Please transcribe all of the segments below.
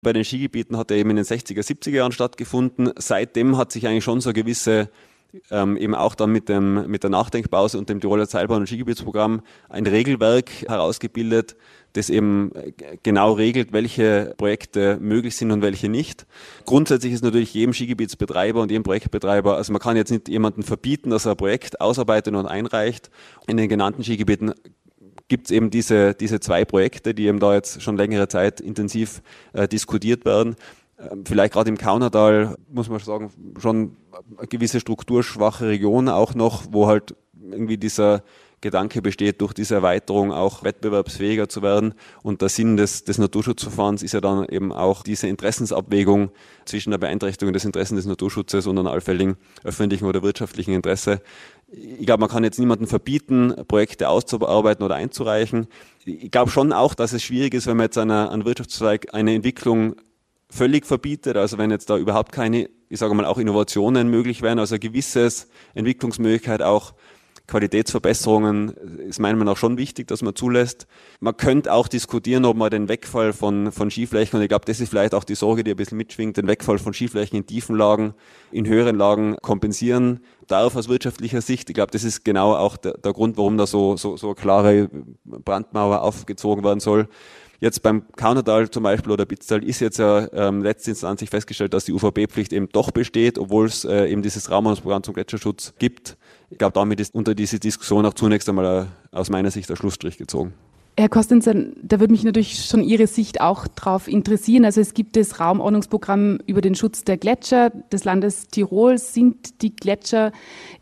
Bei den Skigebieten hat er eben in den 60er, 70er Jahren stattgefunden. Seitdem hat sich eigentlich schon so gewisse, eben auch dann mit der Nachdenkpause und dem Tiroler Seilbahn- und Skigebietsprogramm ein Regelwerk herausgebildet, das eben genau regelt, welche Projekte möglich sind und welche nicht. Grundsätzlich ist natürlich jedem Skigebietsbetreiber und jedem Projektbetreiber, also man kann jetzt nicht jemanden verbieten, dass er ein Projekt ausarbeitet und einreicht. In den genannten Skigebieten gibt es eben diese 2 Projekte, die eben da jetzt schon längere Zeit intensiv diskutiert werden. Vielleicht gerade im Kaunertal, muss man sagen, schon eine gewisse strukturschwache Region auch noch, wo halt irgendwie dieser Gedanke besteht, durch diese Erweiterung auch wettbewerbsfähiger zu werden. Und der Sinn des Naturschutzverfahrens ist ja dann eben auch diese Interessensabwägung zwischen der Beeinträchtigung des Interessen des Naturschutzes und einem allfälligen öffentlichen oder wirtschaftlichen Interesse. Ich glaube, man kann jetzt niemanden verbieten, Projekte auszuarbeiten oder einzureichen. Ich glaube schon auch, dass es schwierig ist, wenn man jetzt an Wirtschaftszweig eine Entwicklung völlig verbietet, also wenn jetzt da überhaupt keine, ich sage mal, auch Innovationen möglich wären, also eine gewisse Entwicklungsmöglichkeit, auch Qualitätsverbesserungen ist meiner Meinung nach schon wichtig, dass man zulässt. Man könnte auch diskutieren, ob man den Wegfall von Skiflächen, und ich glaube, das ist vielleicht auch die Sorge, die ein bisschen mitschwingt, den Wegfall von Skiflächen in tiefen Lagen, in höheren Lagen kompensieren darf aus wirtschaftlicher Sicht. Ich glaube, das ist genau auch der Grund, warum da so eine klare Brandmauer aufgezogen werden soll. Jetzt beim Kaunertal zum Beispiel oder Bitztal ist jetzt ja letztinstanzlich festgestellt, dass die UVB-Pflicht eben doch besteht, obwohl es eben dieses Raumordnungsprogramm zum Gletscherschutz gibt. Ich glaube, damit ist unter diese Diskussion auch zunächst einmal aus meiner Sicht der Schlussstrich gezogen. Herr Kostensen, da würde mich natürlich schon Ihre Sicht auch drauf interessieren. Also es gibt das Raumordnungsprogramm über den Schutz der Gletscher des Landes Tirol. Sind die Gletscher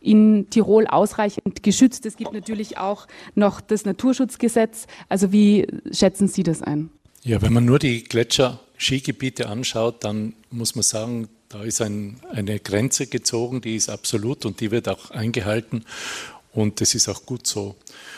in Tirol ausreichend geschützt? Es gibt natürlich auch noch das Naturschutzgesetz. Also wie schätzen Sie das ein? Ja, wenn man nur die Gletscher-Skigebiete anschaut, dann muss man sagen, da ist eine Grenze gezogen, die ist absolut und die wird auch eingehalten und das ist auch gut so.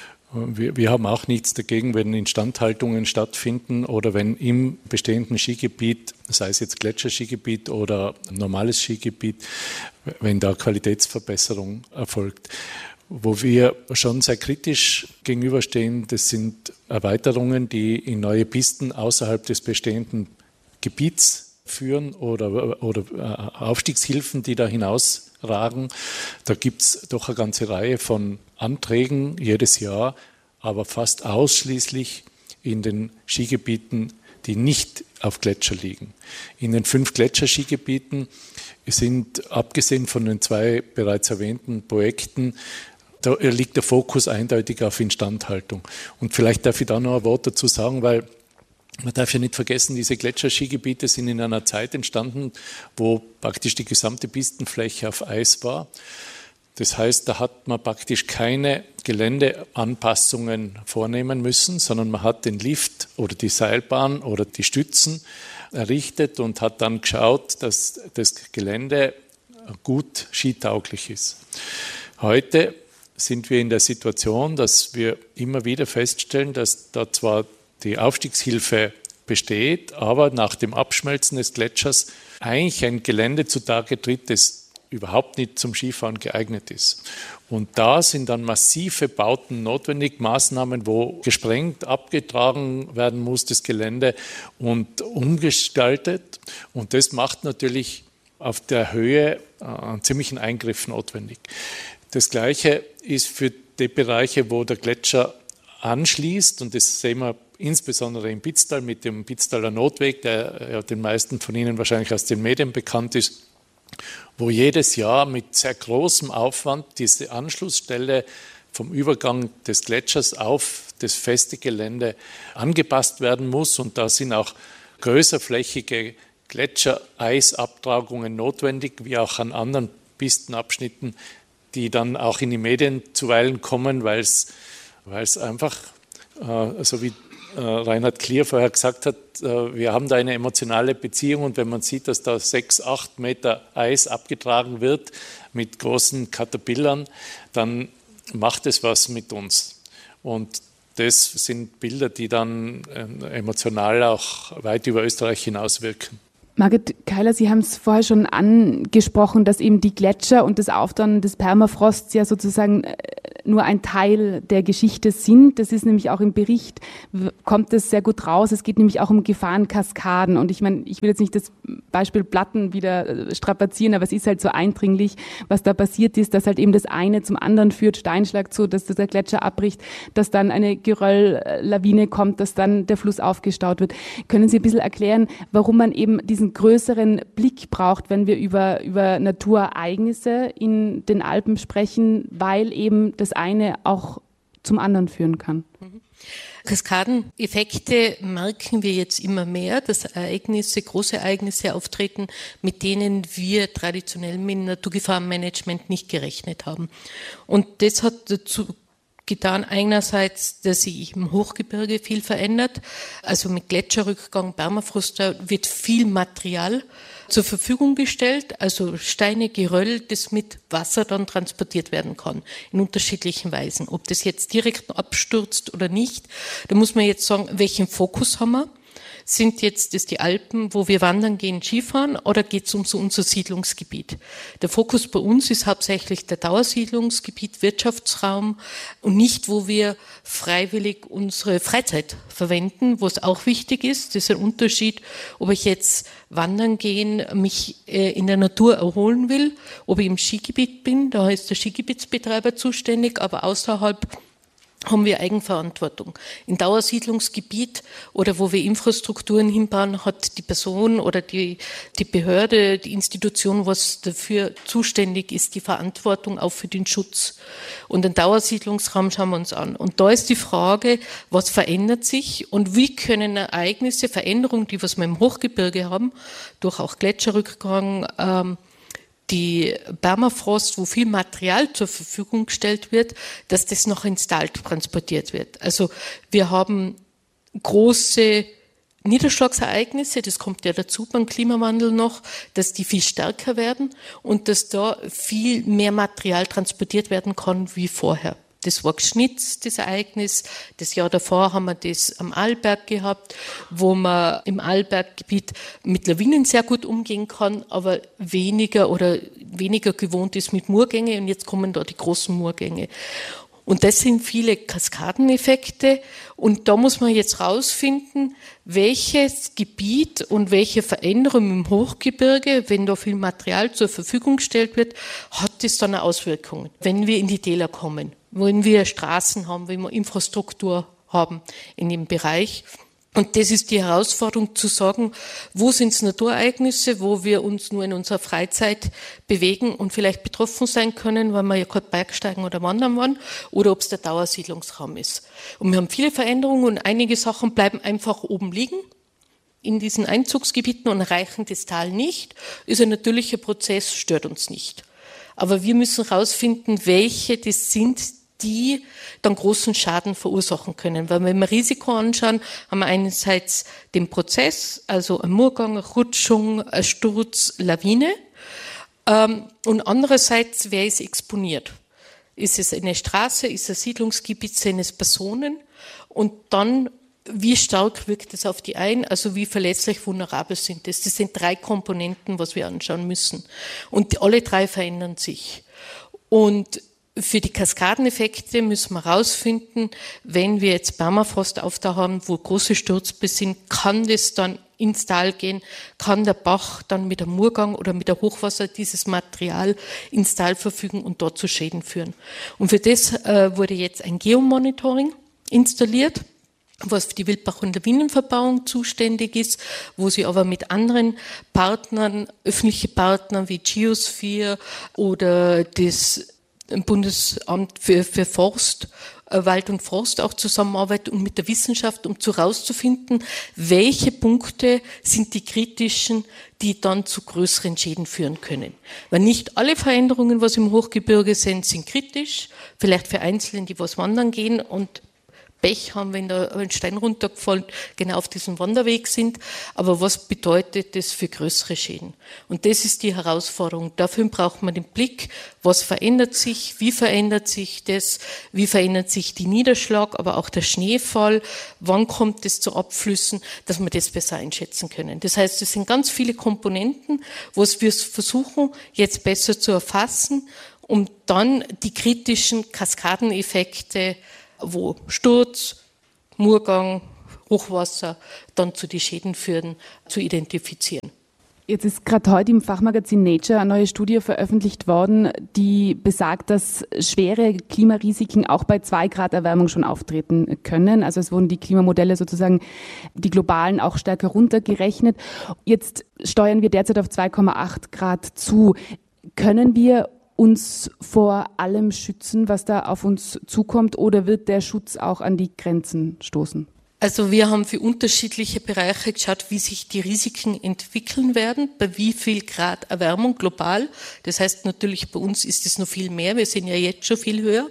Wir haben auch nichts dagegen, wenn Instandhaltungen stattfinden oder wenn im bestehenden Skigebiet, sei es jetzt Gletscherskigebiet oder normales Skigebiet, wenn da Qualitätsverbesserung erfolgt. Wo wir schon sehr kritisch gegenüberstehen, das sind Erweiterungen, die in neue Pisten außerhalb des bestehenden Gebiets führen oder Aufstiegshilfen, die da hinausragen. Da gibt es doch eine ganze Reihe von Anträgen jedes Jahr, aber fast ausschließlich in den Skigebieten, die nicht auf Gletscher liegen. In den 5 Gletscherskigebieten sind, abgesehen von den 2 bereits erwähnten Projekten, da liegt der Fokus eindeutig auf Instandhaltung. Und vielleicht darf ich da noch ein Wort dazu sagen, weil man darf ja nicht vergessen, diese Gletscherskigebiete sind in einer Zeit entstanden, wo praktisch die gesamte Pistenfläche auf Eis war. Das heißt, da hat man praktisch keine Geländeanpassungen vornehmen müssen, sondern man hat den Lift oder die Seilbahn oder die Stützen errichtet und hat dann geschaut, dass das Gelände gut skitauglich ist. Heute sind wir in der Situation, dass wir immer wieder feststellen, dass da zwar die Aufstiegshilfe besteht, aber nach dem Abschmelzen des Gletschers eigentlich ein Gelände zutage tritt, das überhaupt nicht zum Skifahren geeignet ist. Und da sind dann massive Bauten notwendig, Maßnahmen, wo gesprengt, abgetragen werden muss, das Gelände und umgestaltet. Und das macht natürlich auf der Höhe einen ziemlichen Eingriff notwendig. Das Gleiche ist für die Bereiche, wo der Gletscher anschließt, und das sehen wir insbesondere im Bitztal mit dem Bitztaler Notweg, der ja den meisten von Ihnen wahrscheinlich aus den Medien bekannt ist, wo jedes Jahr mit sehr großem Aufwand diese Anschlussstelle vom Übergang des Gletschers auf das feste Gelände angepasst werden muss. Und da sind auch größerflächige Gletschereisabtragungen notwendig, wie auch an anderen Pistenabschnitten, die dann auch in die Medien zuweilen kommen, weil es einfach, so wie Reinhard Klier vorher gesagt hat, wir haben da eine emotionale Beziehung, und wenn man sieht, dass da 6, 8 Meter Eis abgetragen wird mit großen Caterpillern, dann macht es was mit uns. Und das sind Bilder, die dann emotional auch weit über Österreich hinaus wirken. Margit Keiler, Sie haben es vorher schon angesprochen, dass eben die Gletscher und das Auftauen des Permafrosts ja sozusagen nur ein Teil der Geschichte sind. Das ist nämlich auch im Bericht, kommt das sehr gut raus. Es geht nämlich auch um Gefahrenkaskaden. Und ich meine, ich will jetzt nicht das Beispiel Platten wieder strapazieren, aber es ist halt so eindringlich, was da passiert ist, dass halt eben das eine zum anderen führt, Steinschlag zu, dass der Gletscher abbricht, dass dann eine Gerölllawine kommt, dass dann der Fluss aufgestaut wird. Können Sie ein bisschen erklären, warum man eben diesen größeren Blick braucht, wenn wir über Naturereignisse in den Alpen sprechen, weil eben das eine auch zum anderen führen kann? Kaskadeneffekte merken wir jetzt immer mehr, dass große Ereignisse auftreten, mit denen wir traditionell mit Naturgefahrenmanagement nicht gerechnet haben. Und das hat dazu getan, einerseits, dass sich im Hochgebirge viel verändert, also mit Gletscherrückgang, Permafrost, da wird viel Material zur Verfügung gestellt, also Steine, Geröll, das mit Wasser dann transportiert werden kann, in unterschiedlichen Weisen. Ob das jetzt direkt abstürzt oder nicht, da muss man jetzt sagen, welchen Fokus haben wir? Sind jetzt das die Alpen, wo wir wandern gehen, Skifahren, oder geht es um so unser Siedlungsgebiet? Der Fokus bei uns ist hauptsächlich der Dauersiedlungsgebiet, Wirtschaftsraum und nicht, wo wir freiwillig unsere Freizeit verwenden, wo es auch wichtig ist. Das ist ein Unterschied, ob ich jetzt wandern gehen, mich in der Natur erholen will, ob ich im Skigebiet bin, da ist der Skigebietsbetreiber zuständig, aber außerhalb haben wir Eigenverantwortung. Im Dauersiedlungsgebiet oder wo wir Infrastrukturen hinbauen, hat die Person oder die Behörde, die Institution, was dafür zuständig ist, die Verantwortung auch für den Schutz. Und den Dauersiedlungsraum schauen wir uns an. Und da ist die Frage, was verändert sich und wie können Ereignisse, Veränderungen, die was wir im Hochgebirge haben, durch auch Gletscherrückgang, die Permafrost, wo viel Material zur Verfügung gestellt wird, dass das noch ins Tal transportiert wird. Also wir haben große Niederschlagsereignisse, das kommt ja dazu beim Klimawandel noch, dass die viel stärker werden und dass da viel mehr Material transportiert werden kann wie vorher. Das war geschnitzt, das Ereignis. Das Jahr davor haben wir das am Arlberg gehabt, wo man im Arlberggebiet mit Lawinen sehr gut umgehen kann, aber weniger gewohnt ist mit Murgänge, und jetzt kommen da die großen Murgänge. Und das sind viele Kaskadeneffekte, und da muss man jetzt rausfinden, welches Gebiet und welche Veränderung im Hochgebirge, wenn da viel Material zur Verfügung gestellt wird, hat das dann Auswirkungen, wenn wir in die Täler kommen, wenn wir Straßen haben, wenn wir Infrastruktur haben in dem Bereich. Und das ist die Herausforderung, zu sagen, wo sind es Naturereignisse, wo wir uns nur in unserer Freizeit bewegen und vielleicht betroffen sein können, weil wir ja gerade Bergsteigen oder Wandern waren, oder ob es der Dauersiedlungsraum ist. Und wir haben viele Veränderungen, und einige Sachen bleiben einfach oben liegen in diesen Einzugsgebieten und erreichen das Tal nicht. Ist ein natürlicher Prozess, stört uns nicht. Aber wir müssen herausfinden, welche das sind, die dann großen Schaden verursachen können. Weil wenn wir Risiko anschauen, haben wir einerseits den Prozess, also ein Murgang, eine Rutschung, ein Sturz, Lawine, und andererseits, wer ist exponiert? Ist es eine Straße, ist es ein Siedlungsgebiet, sind es Personen? Und dann, wie stark wirkt es auf die ein, also wie verletzlich, vulnerabel sind es? Das sind 3 Komponenten, was wir anschauen müssen. Und alle 3 verändern sich. Und für die Kaskadeneffekte müssen wir herausfinden, wenn wir jetzt Permafrost haben, wo große Stürze sind, kann das dann ins Tal gehen, kann der Bach dann mit dem Murgang oder mit der Hochwasser dieses Material ins Tal verfügen und dort zu Schäden führen. Und für das wurde jetzt ein Geomonitoring installiert, was für die Wildbach- und Lawinenverbauung zuständig ist, wo sie aber mit anderen Partnern, öffentliche Partner wie Geosphere oder das Bundesamt für Forst, Wald und Forst auch zusammenarbeitet und mit der Wissenschaft, um herauszufinden, welche Punkte sind die kritischen, die dann zu größeren Schäden führen können. Weil nicht alle Veränderungen, was im Hochgebirge sind kritisch, vielleicht für Einzelne, die was wandern gehen und Pech haben, wenn da ein Stein runtergefallen, genau auf diesem Wanderweg sind. Aber was bedeutet das für größere Schäden? Und das ist die Herausforderung. Dafür braucht man den Blick, was verändert sich, wie verändert sich das, wie verändert sich die Niederschlag, aber auch der Schneefall, wann kommt es zu Abflüssen, dass wir das besser einschätzen können. Das heißt, es sind ganz viele Komponenten, was wir versuchen, jetzt besser zu erfassen um dann die kritischen Kaskadeneffekte, wo Sturz, Murgang, Hochwasser dann zu den Schäden führen, zu identifizieren. Jetzt ist gerade heute im Fachmagazin Nature eine neue Studie veröffentlicht worden, die besagt, dass schwere Klimarisiken auch bei 2 Grad Erwärmung schon auftreten können. Also es wurden die Klimamodelle sozusagen, die globalen, auch stärker runtergerechnet. Jetzt steuern wir derzeit auf 2,8 Grad zu. Können wir uns vor allem schützen, was da auf uns zukommt, oder wird der Schutz auch an die Grenzen stoßen? Also wir haben für unterschiedliche Bereiche geschaut, wie sich die Risiken entwickeln werden, bei wie viel Grad Erwärmung global. Das heißt natürlich, bei uns ist es noch viel mehr, wir sind ja jetzt schon viel höher.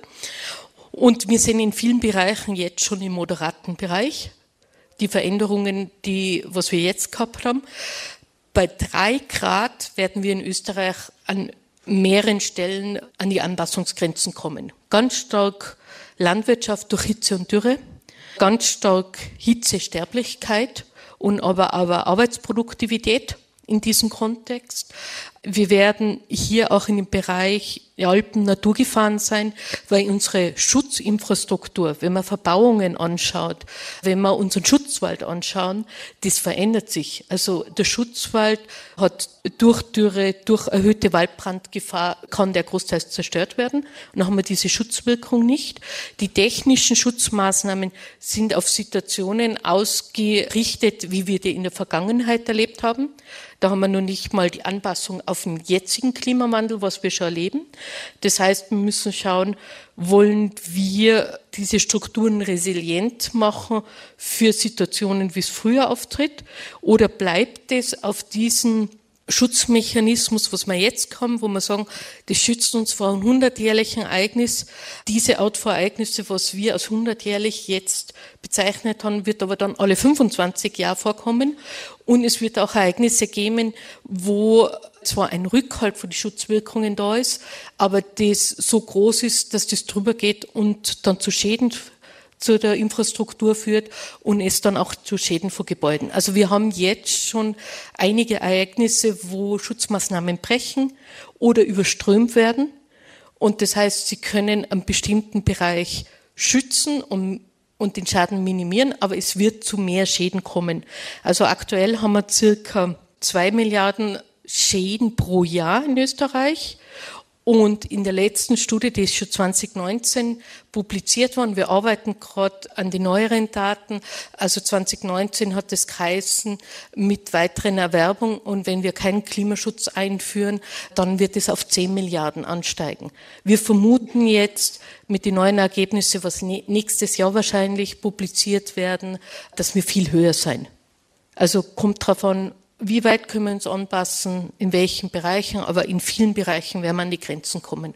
Und wir sind in vielen Bereichen jetzt schon im moderaten Bereich. Die Veränderungen, was wir jetzt gehabt haben. Bei 3 Grad werden wir in Österreich an mehreren Stellen an die Anpassungsgrenzen kommen. Ganz stark Landwirtschaft durch Hitze und Dürre. Ganz stark Hitzesterblichkeit und aber Arbeitsproduktivität in diesem Kontext. Wir werden hier auch in dem Bereich Alpen Naturgefahren sein, weil unsere Schutzinfrastruktur, wenn man Verbauungen anschaut, wenn wir unseren Schutzwald anschauen, das verändert sich. Also der Schutzwald hat durch Dürre, durch erhöhte Waldbrandgefahr, kann der großteils zerstört werden. Und dann haben wir diese Schutzwirkung nicht. Die technischen Schutzmaßnahmen sind auf Situationen ausgerichtet, wie wir die in der Vergangenheit erlebt haben. Da haben wir noch nicht mal die Anpassung auf den jetzigen Klimawandel, was wir schon erleben. Das heißt, wir müssen schauen, wollen wir diese Strukturen resilient machen für Situationen, wie es früher auftritt, oder bleibt es auf diesen Schutzmechanismus, was wir jetzt haben, wo wir sagen, das schützt uns vor einem 100-jährigen Ereignis. Diese Art von Ereignisse, was wir als 100-jährig jetzt bezeichnet haben, wird aber dann alle 25 Jahre vorkommen. Und es wird auch Ereignisse geben, wo zwar ein Rückhalt von den Schutzwirkungen da ist, aber das so groß ist, dass das drüber geht und dann zu Schäden zu der Infrastruktur führt und es dann auch zu Schäden von Gebäuden. Also wir haben jetzt schon einige Ereignisse, wo Schutzmaßnahmen brechen oder überströmt werden. Und das heißt, sie können einen bestimmten Bereich schützen und den Schaden minimieren, aber es wird zu mehr Schäden kommen. Also aktuell haben wir circa 2 Milliarden Schäden pro Jahr in Österreich. Und in der letzten Studie, die ist schon 2019 publiziert worden, wir arbeiten gerade an den neueren Daten, also 2019 hat es geheißen, mit weiteren Erwerbung, und wenn wir keinen Klimaschutz einführen, dann wird es auf 10 Milliarden ansteigen. Wir vermuten jetzt mit den neuen Ergebnissen, was nächstes Jahr wahrscheinlich publiziert werden, dass wir viel höher sein. Also kommt drauf an, wie weit können wir uns anpassen, in welchen Bereichen, aber in vielen Bereichen werden wir an die Grenzen kommen.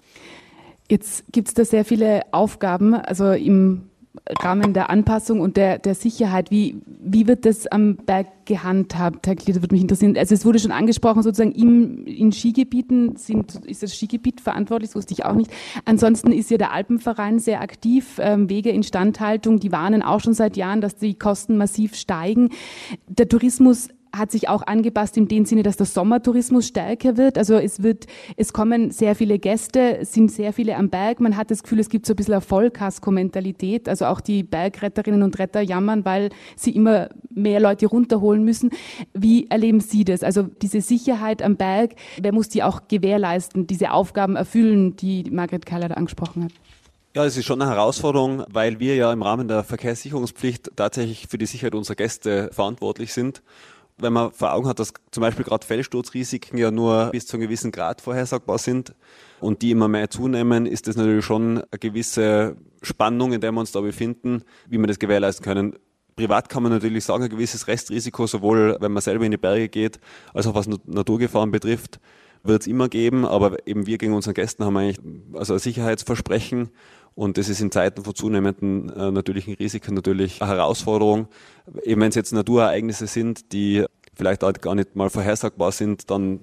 Jetzt gibt es da sehr viele Aufgaben, also im Rahmen der Anpassung und der Sicherheit. Wie wird das am Berg gehandhabt, Herr Klier, das würde mich interessieren. Also es wurde schon angesprochen, sozusagen in Skigebieten ist das Skigebiet verantwortlich, das wusste ich auch nicht. Ansonsten ist ja der Alpenverein sehr aktiv, Wegeinstandhaltung, die warnen auch schon seit Jahren, dass die Kosten massiv steigen. Der Tourismus hat sich auch angepasst in dem Sinne, dass der Sommertourismus stärker wird. Also es kommen sehr viele Gäste, es sind sehr viele am Berg. Man hat das Gefühl, es gibt so ein bisschen eine Vollkasko-Mentalität. Also auch die Bergretterinnen und Retter jammern, weil sie immer mehr Leute runterholen müssen. Wie erleben Sie das? Also diese Sicherheit am Berg, wer muss die auch gewährleisten, diese Aufgaben erfüllen, die Margret Keiler da angesprochen hat? Ja, es ist schon eine Herausforderung, weil wir ja im Rahmen der Verkehrssicherungspflicht tatsächlich für die Sicherheit unserer Gäste verantwortlich sind. Wenn man vor Augen hat, dass zum Beispiel gerade Felssturzrisiken ja nur bis zu einem gewissen Grad vorhersagbar sind und die immer mehr zunehmen, ist das natürlich schon eine gewisse Spannung, in der wir uns da befinden, wie wir das gewährleisten können. Privat kann man natürlich sagen, ein gewisses Restrisiko, sowohl wenn man selber in die Berge geht, als auch was Naturgefahren betrifft, wird es immer geben, aber eben wir gegen unseren Gästen haben eigentlich also ein Sicherheitsversprechen. Und das ist in Zeiten von zunehmenden natürlichen Risiken natürlich eine Herausforderung. Eben wenn es jetzt Naturereignisse sind, die vielleicht auch gar nicht mal vorhersagbar sind, dann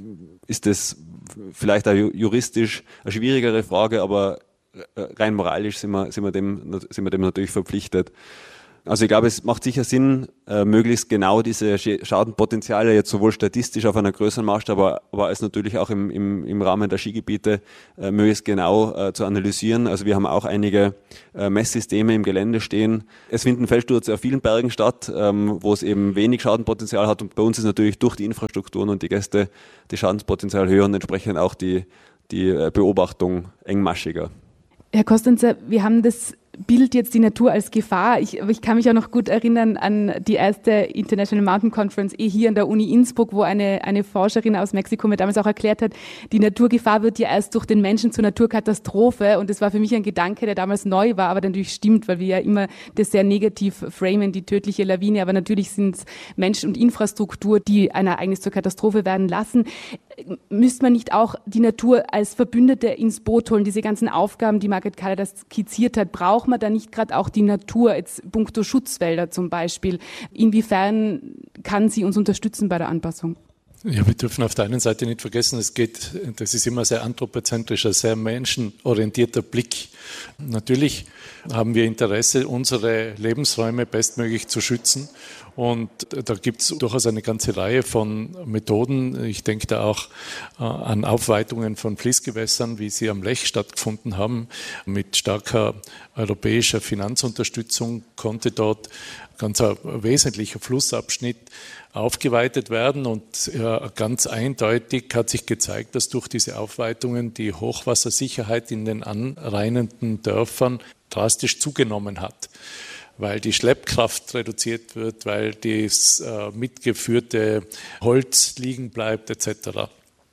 ist das vielleicht auch juristisch eine schwierigere Frage, aber rein moralisch sind wir dem natürlich verpflichtet. Also ich glaube, es macht sicher Sinn, möglichst genau diese Schadenpotenziale jetzt sowohl statistisch auf einer größeren Maßstab, aber als natürlich auch im Rahmen der Skigebiete möglichst genau zu analysieren. Also wir haben auch einige Messsysteme im Gelände stehen. Es finden Felsstürze auf vielen Bergen statt, wo es eben wenig Schadenpotenzial hat, und bei uns ist natürlich durch die Infrastrukturen und die Gäste das Schadenspotenzial höher und entsprechend auch die Beobachtung engmaschiger. Herr Kostenzer, wir haben das Bild jetzt die Natur als Gefahr. Ich kann mich auch noch gut erinnern an die erste International Mountain Conference hier an der Uni Innsbruck, wo eine Forscherin aus Mexiko mir damals auch erklärt hat, die Naturgefahr wird ja erst durch den Menschen zur Naturkatastrophe. Und das war für mich ein Gedanke, der damals neu war, aber natürlich stimmt, weil wir ja immer das sehr negativ framen, die tödliche Lawine. Aber natürlich sind es Mensch und Infrastruktur, die ein Ereignis zur Katastrophe werden lassen. Müsste man nicht auch die Natur als Verbündete ins Boot holen? Diese ganzen Aufgaben, die Margret Keiler das skizziert hat, braucht man da nicht gerade auch die Natur, jetzt puncto Schutzwälder zum Beispiel? Inwiefern kann sie uns unterstützen bei der Anpassung? Ja, wir dürfen auf der einen Seite nicht vergessen, das ist immer sehr anthropozentrischer, sehr menschenorientierter Blick. Natürlich haben wir Interesse, unsere Lebensräume bestmöglich zu schützen. Und da gibt es durchaus eine ganze Reihe von Methoden. Ich denke da auch an Aufweitungen von Fließgewässern, wie sie am Lech stattgefunden haben. Mit starker europäischer Finanzunterstützung konnte dort ganz ein wesentlicher Flussabschnitt aufgeweitet werden. Und ganz eindeutig hat sich gezeigt, dass durch diese Aufweitungen die Hochwassersicherheit in den anrainenden Dörfern drastisch zugenommen hat, weil die Schleppkraft reduziert wird, weil das mitgeführte Holz liegen bleibt etc.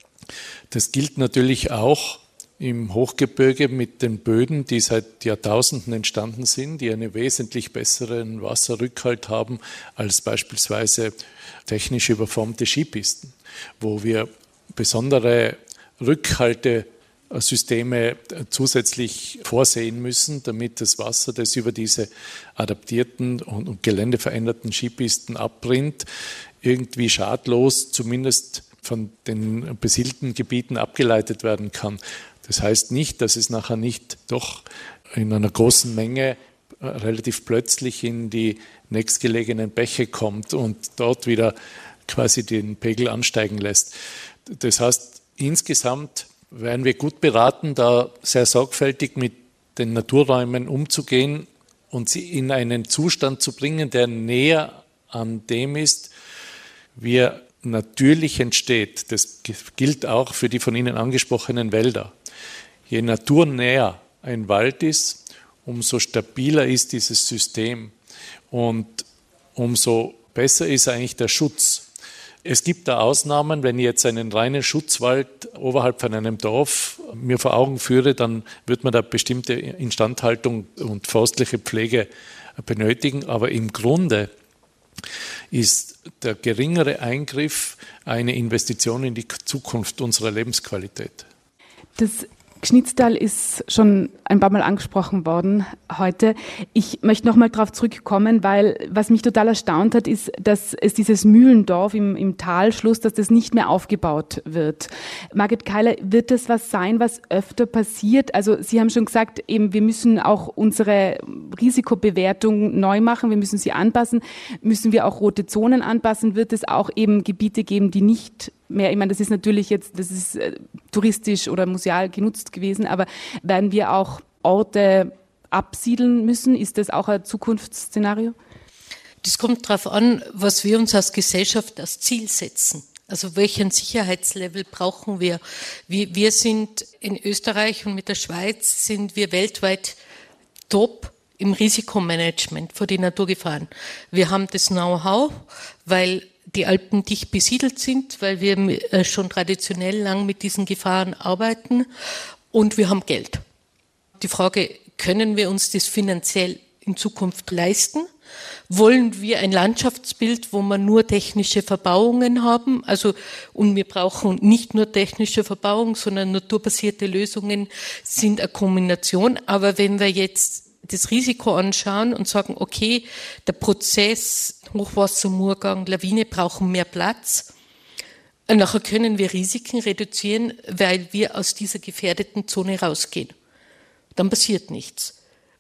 Das gilt natürlich auch im Hochgebirge mit den Böden, die seit Jahrtausenden entstanden sind, die einen wesentlich besseren Wasserrückhalt haben als beispielsweise technisch überformte Skipisten, wo wir besondere Rückhaltesysteme zusätzlich vorsehen müssen, damit das Wasser, das über diese adaptierten und geländeveränderten Skipisten abrinnt, irgendwie schadlos zumindest von den besiedelten Gebieten abgeleitet werden kann. Das heißt nicht, dass es nachher nicht doch in einer großen Menge relativ plötzlich in die nächstgelegenen Bäche kommt und dort wieder quasi den Pegel ansteigen lässt. Das heißt, insgesamt wären wir gut beraten, da sehr sorgfältig mit den Naturräumen umzugehen und sie in einen Zustand zu bringen, der näher an dem ist, wie er natürlich entsteht. Das gilt auch für die von Ihnen angesprochenen Wälder. Je naturnäher ein Wald ist, umso stabiler ist dieses System und umso besser ist eigentlich der Schutz. Es gibt da Ausnahmen, wenn ich jetzt einen reinen Schutzwald oberhalb von einem Dorf mir vor Augen führe, dann wird man da bestimmte Instandhaltung und forstliche Pflege benötigen. Aber im Grunde ist der geringere Eingriff eine Investition in die Zukunft unserer Lebensqualität. Das Gschnitztal ist schon ein paar Mal angesprochen worden heute. Ich möchte noch mal darauf zurückkommen, weil was mich total erstaunt hat, ist, dass es dieses Mühlendorf im Talschluss, dass das nicht mehr aufgebaut wird. Margret Keiler, wird das was sein, was öfter passiert? Also Sie haben schon gesagt, eben wir müssen auch unsere Risikobewertung neu machen, wir müssen sie anpassen. Müssen wir auch rote Zonen anpassen? Wird es auch eben Gebiete geben, die nicht mehr, ich meine, das ist natürlich jetzt, das ist touristisch oder museal genutzt gewesen, aber werden wir auch Orte absiedeln müssen? Ist das auch ein Zukunftsszenario? Das kommt darauf an, was wir uns als Gesellschaft als Ziel setzen. Also welchen Sicherheitslevel brauchen wir? Wir sind in Österreich und mit der Schweiz sind wir weltweit top im Risikomanagement vor den Naturgefahren. Wir haben das Know-how, weil die Alpen dicht besiedelt sind, weil wir schon traditionell lang mit diesen Gefahren arbeiten und wir haben Geld. Die Frage, können wir uns das finanziell in Zukunft leisten? Wollen wir ein Landschaftsbild, wo wir nur technische Verbauungen haben? Und wir brauchen nicht nur technische Verbauung, sondern naturbasierte Lösungen sind eine Kombination. Aber wenn wir jetzt das Risiko anschauen und sagen, okay, der Prozess, Hochwasser, Murgang, Lawine brauchen mehr Platz. Und nachher können wir Risiken reduzieren, weil wir aus dieser gefährdeten Zone rausgehen. Dann passiert nichts.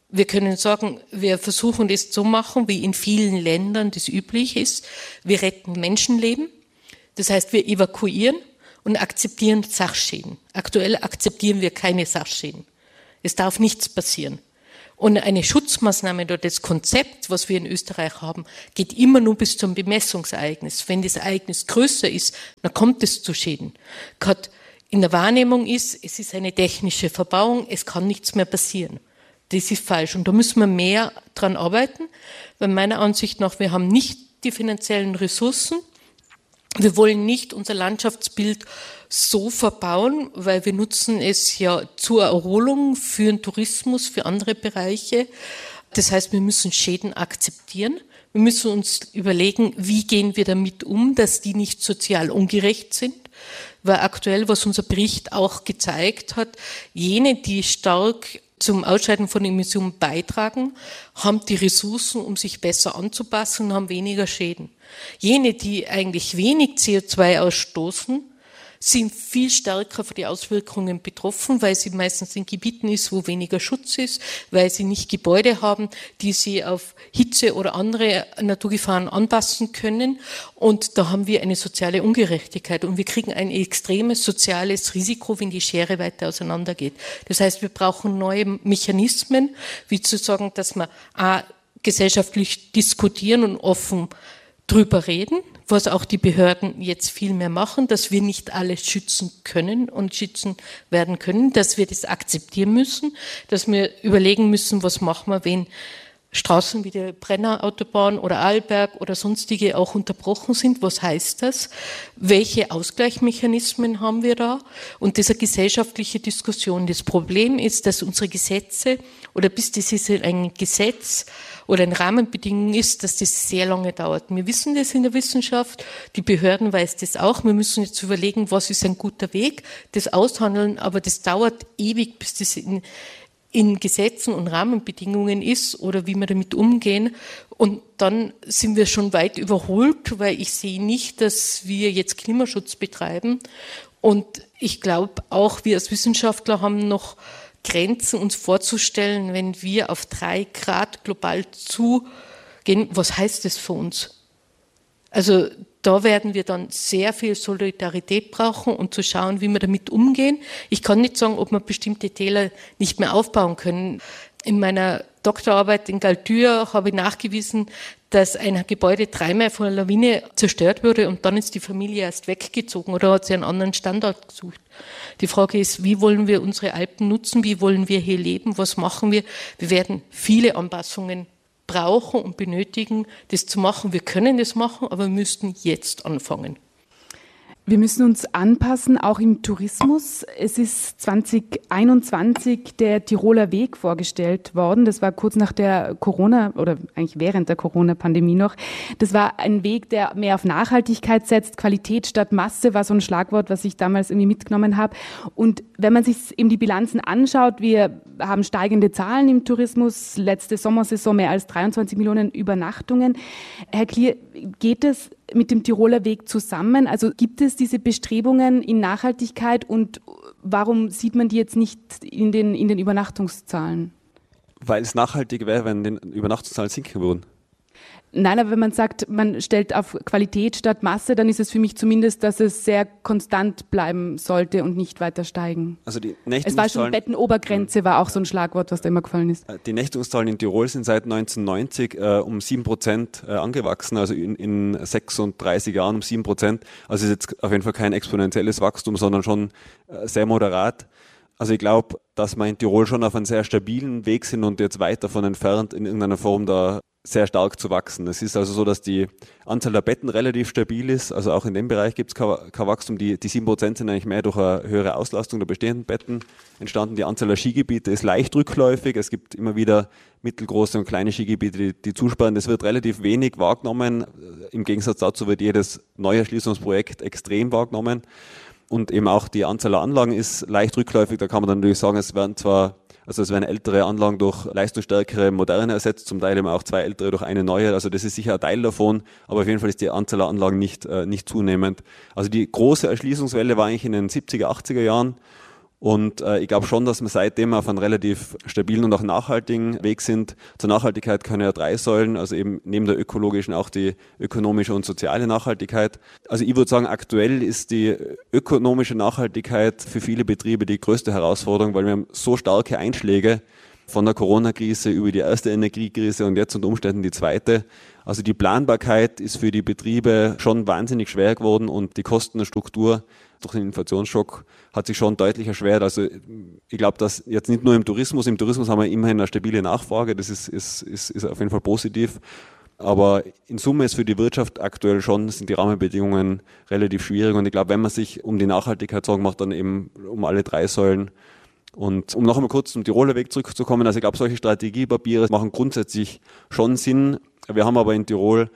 Wir können sagen, wir versuchen das zu machen, wie in vielen Ländern das üblich ist. Wir retten Menschenleben. Das heißt, wir evakuieren und akzeptieren Sachschäden. Aktuell akzeptieren wir keine Sachschäden. Es darf nichts passieren. Und eine Schutzmaßnahme oder das Konzept, was wir in Österreich haben, geht immer nur bis zum Bemessungsereignis. Wenn das Ereignis größer ist, dann kommt es zu Schäden. Gerade in der Wahrnehmung ist, es ist eine technische Verbauung, es kann nichts mehr passieren. Das ist falsch und da müssen wir mehr dran arbeiten, weil meiner Ansicht nach, wir haben nicht die finanziellen Ressourcen. Wir wollen nicht unser Landschaftsbild so verbauen, weil wir nutzen es ja zur Erholung, für den Tourismus, für andere Bereiche. Das heißt, wir müssen Schäden akzeptieren. Wir müssen uns überlegen, wie gehen wir damit um, dass die nicht sozial ungerecht sind. Weil aktuell, was unser Bericht auch gezeigt hat, jene, die stark zum Ausscheiden von Emissionen beitragen, haben die Ressourcen, um sich besser anzupassen und haben weniger Schäden. Jene, die eigentlich wenig CO2 ausstoßen, sind viel stärker für die Auswirkungen betroffen, weil sie meistens in Gebieten ist, wo weniger Schutz ist, weil sie nicht Gebäude haben, die sie auf Hitze oder andere Naturgefahren anpassen können. Und da haben wir eine soziale Ungerechtigkeit und wir kriegen ein extremes soziales Risiko, wenn die Schere weiter auseinandergeht. Das heißt, wir brauchen neue Mechanismen, wie zu sagen, dass wir gesellschaftlich diskutieren und offen drüber reden, was auch die Behörden jetzt viel mehr machen, dass wir nicht alles schützen können und schützen werden können, dass wir das akzeptieren müssen, dass wir überlegen müssen, was machen wir, wenn Straßen wie die Brennerautobahn oder Arlberg oder sonstige auch unterbrochen sind. Was heißt das? Welche Ausgleichsmechanismen haben wir da? Und diese gesellschaftliche Diskussion. Das Problem ist, dass unsere Gesetze oder bis das ist ein Gesetz oder eine Rahmenbedingung ist, dass das sehr lange dauert. Wir wissen das in der Wissenschaft, die Behörden weiß das auch. Wir müssen jetzt überlegen, was ist ein guter Weg, das aushandeln, aber das dauert ewig, bis das in Gesetzen und Rahmenbedingungen ist oder wie wir damit umgehen. Und dann sind wir schon weit überholt, weil ich sehe nicht, dass wir jetzt Klimaschutz betreiben. Und ich glaube auch, wir als Wissenschaftler haben noch Grenzen uns vorzustellen, wenn wir auf 3 Grad global zugehen. Was heißt das für uns? Also da werden wir dann sehr viel Solidarität brauchen und zu schauen, wie wir damit umgehen. Ich kann nicht sagen, ob wir bestimmte Täler nicht mehr aufbauen können. In meiner Doktorarbeit in Galtür habe ich nachgewiesen, dass ein Gebäude 3-mal von einer Lawine zerstört wurde und dann ist die Familie erst weggezogen oder hat sie einen anderen Standort gesucht. Die Frage ist, wie wollen wir unsere Alpen nutzen? Wie wollen wir hier leben? Was machen wir? Wir werden viele Anpassungen brauchen und benötigen, das zu machen. Wir können das machen, aber wir müssten jetzt anfangen. Wir müssen uns anpassen, auch im Tourismus. Es ist 2021 der Tiroler Weg vorgestellt worden. Das war kurz nach der Corona- oder eigentlich während der Corona-Pandemie noch. Das war ein Weg, der mehr auf Nachhaltigkeit setzt. Qualität statt Masse war so ein Schlagwort, was ich damals irgendwie mitgenommen habe. Und wenn man sich eben die Bilanzen anschaut, wir haben steigende Zahlen im Tourismus. Letzte Sommersaison mehr als 23 Millionen Übernachtungen. Herr Klier, geht es mit dem Tiroler Weg zusammen? Also gibt es diese Bestrebungen in Nachhaltigkeit und warum sieht man die jetzt nicht in den Übernachtungszahlen? Weil es nachhaltig wäre, wenn die Übernachtungszahlen sinken würden. Nein, aber wenn man sagt, man stellt auf Qualität statt Masse, dann ist es für mich zumindest, dass es sehr konstant bleiben sollte und nicht weiter steigen. Also die es war schon Bettenobergrenze, war auch so ein Schlagwort, was da immer gefallen ist. Die Nächtigungszahlen in Tirol sind seit 1990 um 7% angewachsen, also in 36 Jahren um 7%. Also ist jetzt auf jeden Fall kein exponentielles Wachstum, sondern schon sehr moderat. Also ich glaube, dass wir in Tirol schon auf einem sehr stabilen Weg sind und jetzt weit davon entfernt, in irgendeiner Form da sehr stark zu wachsen. Es ist also so, dass die Anzahl der Betten relativ stabil ist. Also auch in dem Bereich gibt es kein Wachstum. Die 7% sind eigentlich mehr durch eine höhere Auslastung der bestehenden Betten entstanden. Die Anzahl der Skigebiete ist leicht rückläufig. Es gibt immer wieder mittelgroße und kleine Skigebiete, die zusperren. Das wird relativ wenig wahrgenommen. Im Gegensatz dazu wird jedes Neuerschließungsprojekt extrem wahrgenommen. Und eben auch die Anzahl der Anlagen ist leicht rückläufig. Da kann man dann natürlich sagen, es werden ältere Anlagen durch leistungsstärkere, moderne ersetzt, zum Teil eben auch 2 ältere durch eine neue. Also das ist sicher ein Teil davon, aber auf jeden Fall ist die Anzahl der Anlagen nicht zunehmend. Also die große Erschließungswelle war eigentlich in den 70er, 80er Jahren Und ich glaube schon, dass wir seitdem auf einem relativ stabilen und auch nachhaltigen Weg sind. Zur Nachhaltigkeit können ja 3 Säulen, also eben neben der ökologischen auch die ökonomische und soziale Nachhaltigkeit. Also ich würde sagen, aktuell ist die ökonomische Nachhaltigkeit für viele Betriebe die größte Herausforderung, weil wir haben so starke Einschläge von der Corona-Krise über die erste Energiekrise und jetzt unter Umständen die zweite. Also die Planbarkeit ist für die Betriebe schon wahnsinnig schwer geworden und die Kostenstruktur durch den Inflationsschock hat sich schon deutlich erschwert. Also ich glaube, dass jetzt nicht nur im Tourismus haben wir immerhin eine stabile Nachfrage, das ist auf jeden Fall positiv. Aber in Summe ist für die Wirtschaft aktuell sind die Rahmenbedingungen relativ schwierig. Und ich glaube, wenn man sich um die Nachhaltigkeit Sorgen macht, dann eben um alle 3 Säulen. Und um noch einmal kurz zum Tiroler Weg zurückzukommen, also ich glaube, solche Strategiepapiere machen grundsätzlich schon Sinn. Wir haben aber in Tirol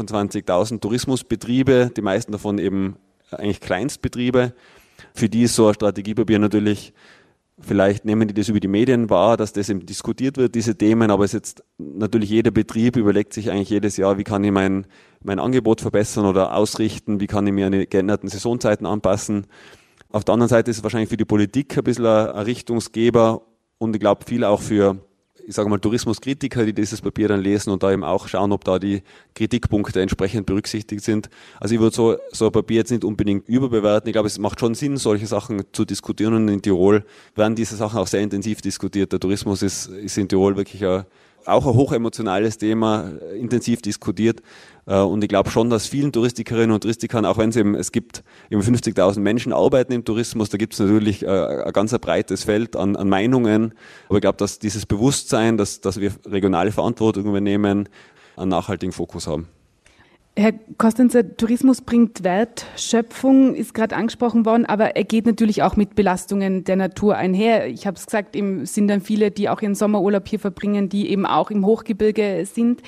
25.000 Tourismusbetriebe, die meisten davon eben eigentlich Kleinstbetriebe. Für die ist so ein Strategiepapier natürlich, vielleicht nehmen die das über die Medien wahr, dass das eben diskutiert wird, diese Themen, aber es ist jetzt natürlich jeder Betrieb überlegt sich eigentlich jedes Jahr, wie kann ich mein Angebot verbessern oder ausrichten, wie kann ich mir an die geänderten Saisonzeiten anpassen. Auf der anderen Seite ist es wahrscheinlich für die Politik ein bisschen ein Richtungsgeber und ich glaube viel auch für, ich sage mal, Tourismuskritiker, die dieses Papier dann lesen und da eben auch schauen, ob da die Kritikpunkte entsprechend berücksichtigt sind. Also ich würde so ein Papier jetzt nicht unbedingt überbewerten. Ich glaube, es macht schon Sinn, solche Sachen zu diskutieren und in Tirol werden diese Sachen auch sehr intensiv diskutiert. Der Tourismus ist in Tirol wirklich auch ein hochemotionales Thema, intensiv diskutiert. Und ich glaube schon, dass vielen Touristikerinnen und Touristikern, auch wenn es gibt eben 50.000 Menschen arbeiten im Tourismus, da gibt es natürlich ein ganz breites Feld an Meinungen. Aber ich glaube, dass dieses Bewusstsein, dass wir regionale Verantwortung übernehmen, einen nachhaltigen Fokus haben. Herr Kostenzer, Tourismus bringt Wertschöpfung, ist gerade angesprochen worden, aber er geht natürlich auch mit Belastungen der Natur einher. Ich habe es gesagt, eben sind dann viele, die auch ihren Sommerurlaub hier verbringen, die eben auch im Hochgebirge sind.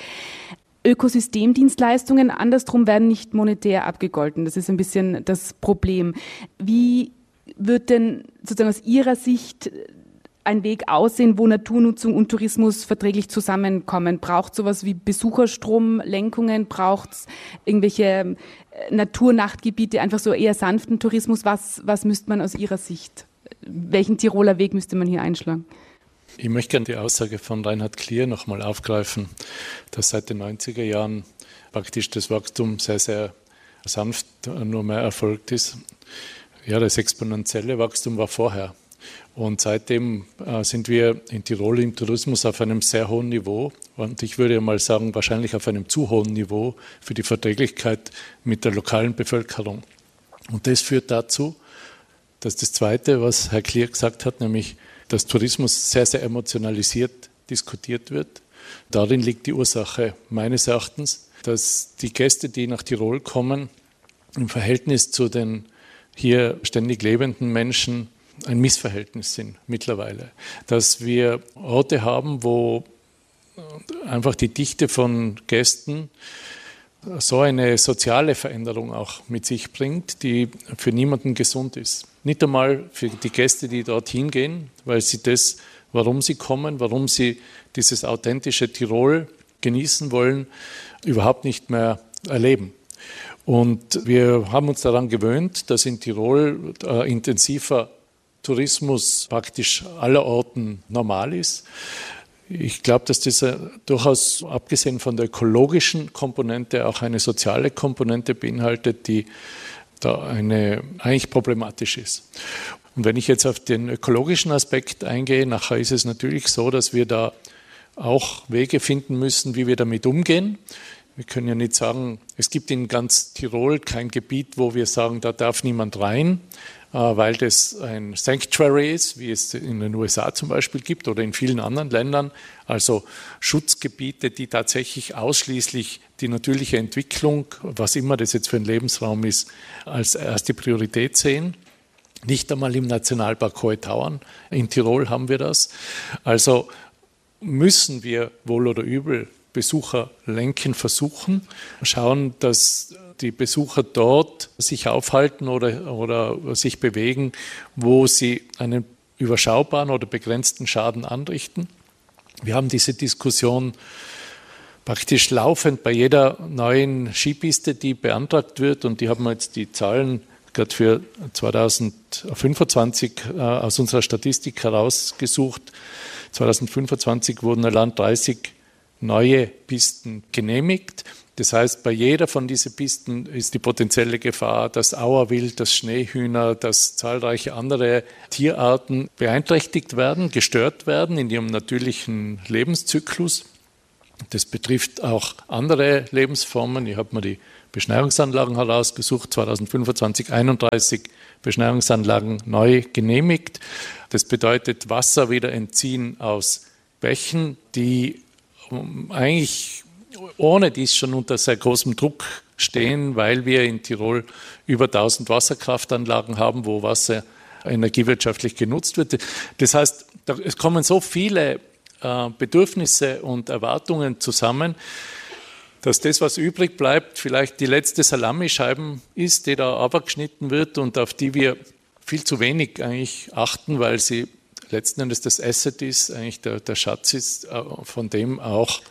Ökosystemdienstleistungen andersrum werden nicht monetär abgegolten. Das ist ein bisschen das Problem. Wie wird denn sozusagen aus Ihrer Sicht ein Weg aussehen, wo Naturnutzung und Tourismus verträglich zusammenkommen? Braucht es sowas wie Besucherstromlenkungen? Braucht es irgendwelche Naturnachtgebiete, einfach so eher sanften Tourismus? Was müsste man aus Ihrer Sicht, welchen Tiroler Weg müsste man hier einschlagen? Ich möchte gerne die Aussage von Reinhard Klier nochmal aufgreifen, dass seit den 90er Jahren praktisch das Wachstum sehr, sehr sanft nur mehr erfolgt ist. Ja, das exponentielle Wachstum war vorher. Und seitdem sind wir in Tirol im Tourismus auf einem sehr hohen Niveau und ich würde mal sagen, wahrscheinlich auf einem zu hohen Niveau für die Verträglichkeit mit der lokalen Bevölkerung. Und das führt dazu, dass das Zweite, was Herr Klier gesagt hat, nämlich dass Tourismus sehr, sehr emotionalisiert diskutiert wird. Darin liegt die Ursache meines Erachtens, dass die Gäste, die nach Tirol kommen, im Verhältnis zu den hier ständig lebenden Menschen ein Missverhältnis sind mittlerweile. Dass wir Orte haben, wo einfach die Dichte von Gästen so eine soziale Veränderung auch mit sich bringt, die für niemanden gesund ist. Nicht einmal für die Gäste, die dorthin gehen, weil sie das, warum sie kommen, warum sie dieses authentische Tirol genießen wollen, überhaupt nicht mehr erleben. Und wir haben uns daran gewöhnt, dass in Tirol intensiver Tourismus praktisch allerorten normal ist. Ich glaube, dass das durchaus, abgesehen von der ökologischen Komponente, auch eine soziale Komponente beinhaltet, die da eigentlich problematisch ist. Und wenn ich jetzt auf den ökologischen Aspekt eingehe, nachher ist es natürlich so, dass wir da auch Wege finden müssen, wie wir damit umgehen. Wir können ja nicht sagen, es gibt in ganz Tirol kein Gebiet, wo wir sagen, da darf niemand rein, weil das ein Sanctuary ist, wie es in den USA zum Beispiel gibt oder in vielen anderen Ländern, also Schutzgebiete, die tatsächlich ausschließlich die natürliche Entwicklung, was immer das jetzt für ein Lebensraum ist, als erste Priorität sehen. Nicht einmal im Nationalpark Hohe Tauern in Tirol haben wir das. Also müssen wir wohl oder übel Besucher lenken versuchen, schauen, dass die Besucher dort sich aufhalten oder sich bewegen, wo sie einen überschaubaren oder begrenzten Schaden anrichten. Wir haben diese Diskussion praktisch laufend bei jeder neuen Skipiste, die beantragt wird, und die haben jetzt die Zahlen gerade für 2025 aus unserer Statistik herausgesucht. 2025 wurden allein 30 neue Pisten genehmigt. Das heißt, bei jeder von diesen Pisten ist die potenzielle Gefahr, dass Auerwild, dass Schneehühner, dass zahlreiche andere Tierarten beeinträchtigt werden, gestört werden in ihrem natürlichen Lebenszyklus. Das betrifft auch andere Lebensformen. Ich habe mir die Beschneiungsanlagen herausgesucht, 2025 31 Beschneiungsanlagen neu genehmigt. Das bedeutet Wasser wieder entziehen aus Bächen, die eigentlich ohne dies schon unter sehr großem Druck stehen, weil wir in Tirol über 1000 Wasserkraftanlagen haben, wo Wasser energiewirtschaftlich genutzt wird. Das heißt, es kommen so viele Bedürfnisse und Erwartungen zusammen, dass das, was übrig bleibt, vielleicht die letzte Salamischeiben ist, die da abgeschnitten wird und auf die wir viel zu wenig eigentlich achten, weil sie letzten Endes das Asset ist, eigentlich der Schatz ist, von dem auch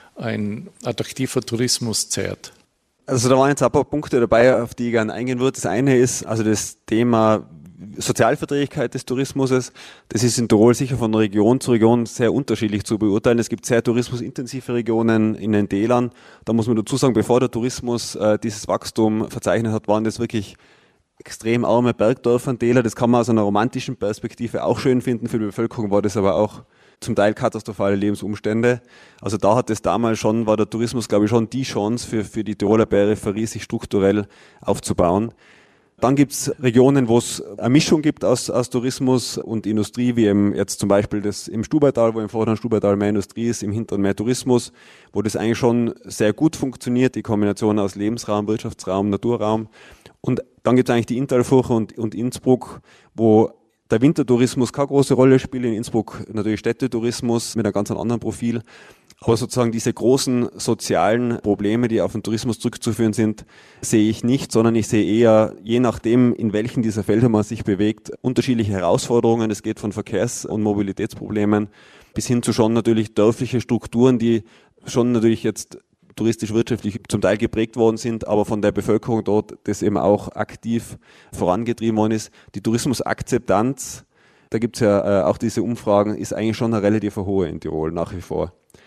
ein attraktiver Tourismus zehrt. Also da waren jetzt ein paar Punkte dabei, auf die ich gerne eingehen würde. Das eine ist also das Thema Sozialverträglichkeit des Tourismus. Das ist in Tirol sicher von Region zu Region sehr unterschiedlich zu beurteilen. Es gibt sehr tourismusintensive Regionen in den Tälern. Da muss man dazu sagen, bevor der Tourismus dieses Wachstum verzeichnet hat, waren das wirklich extrem arme Bergdörfer und Täler. Das kann man aus einer romantischen Perspektive auch schön finden. Für die Bevölkerung war das aber auch zum Teil katastrophale Lebensumstände. Also da hat es damals schon, war der Tourismus, glaube ich, schon die Chance für die Tiroler Peripherie, sich strukturell aufzubauen. Dann gibt es Regionen, wo es eine Mischung gibt aus Tourismus und Industrie, wie eben jetzt zum Beispiel das im Stubaital, wo im vorderen Stubaital mehr Industrie ist, im hinteren mehr Tourismus, wo das eigentlich schon sehr gut funktioniert, die Kombination aus Lebensraum, Wirtschaftsraum, Naturraum. Und dann gibt es eigentlich die Inntalfurche und Innsbruck, wo der Wintertourismus keine große Rolle spielt, in Innsbruck natürlich Städtetourismus mit einem ganz anderen Profil. Aber sozusagen diese großen sozialen Probleme, die auf den Tourismus zurückzuführen sind, sehe ich nicht, sondern ich sehe eher, je nachdem, in welchen dieser Felder man sich bewegt, unterschiedliche Herausforderungen. Es geht von Verkehrs- und Mobilitätsproblemen bis hin zu schon natürlich dörfliche Strukturen, die schon natürlich jetzt touristisch-wirtschaftlich zum Teil geprägt worden sind, aber von der Bevölkerung dort das eben auch aktiv vorangetrieben worden ist. Die Tourismusakzeptanz, da gibt es ja auch diese Umfragen, ist eigentlich schon eine relativ hohe in Tirol nach wie vor.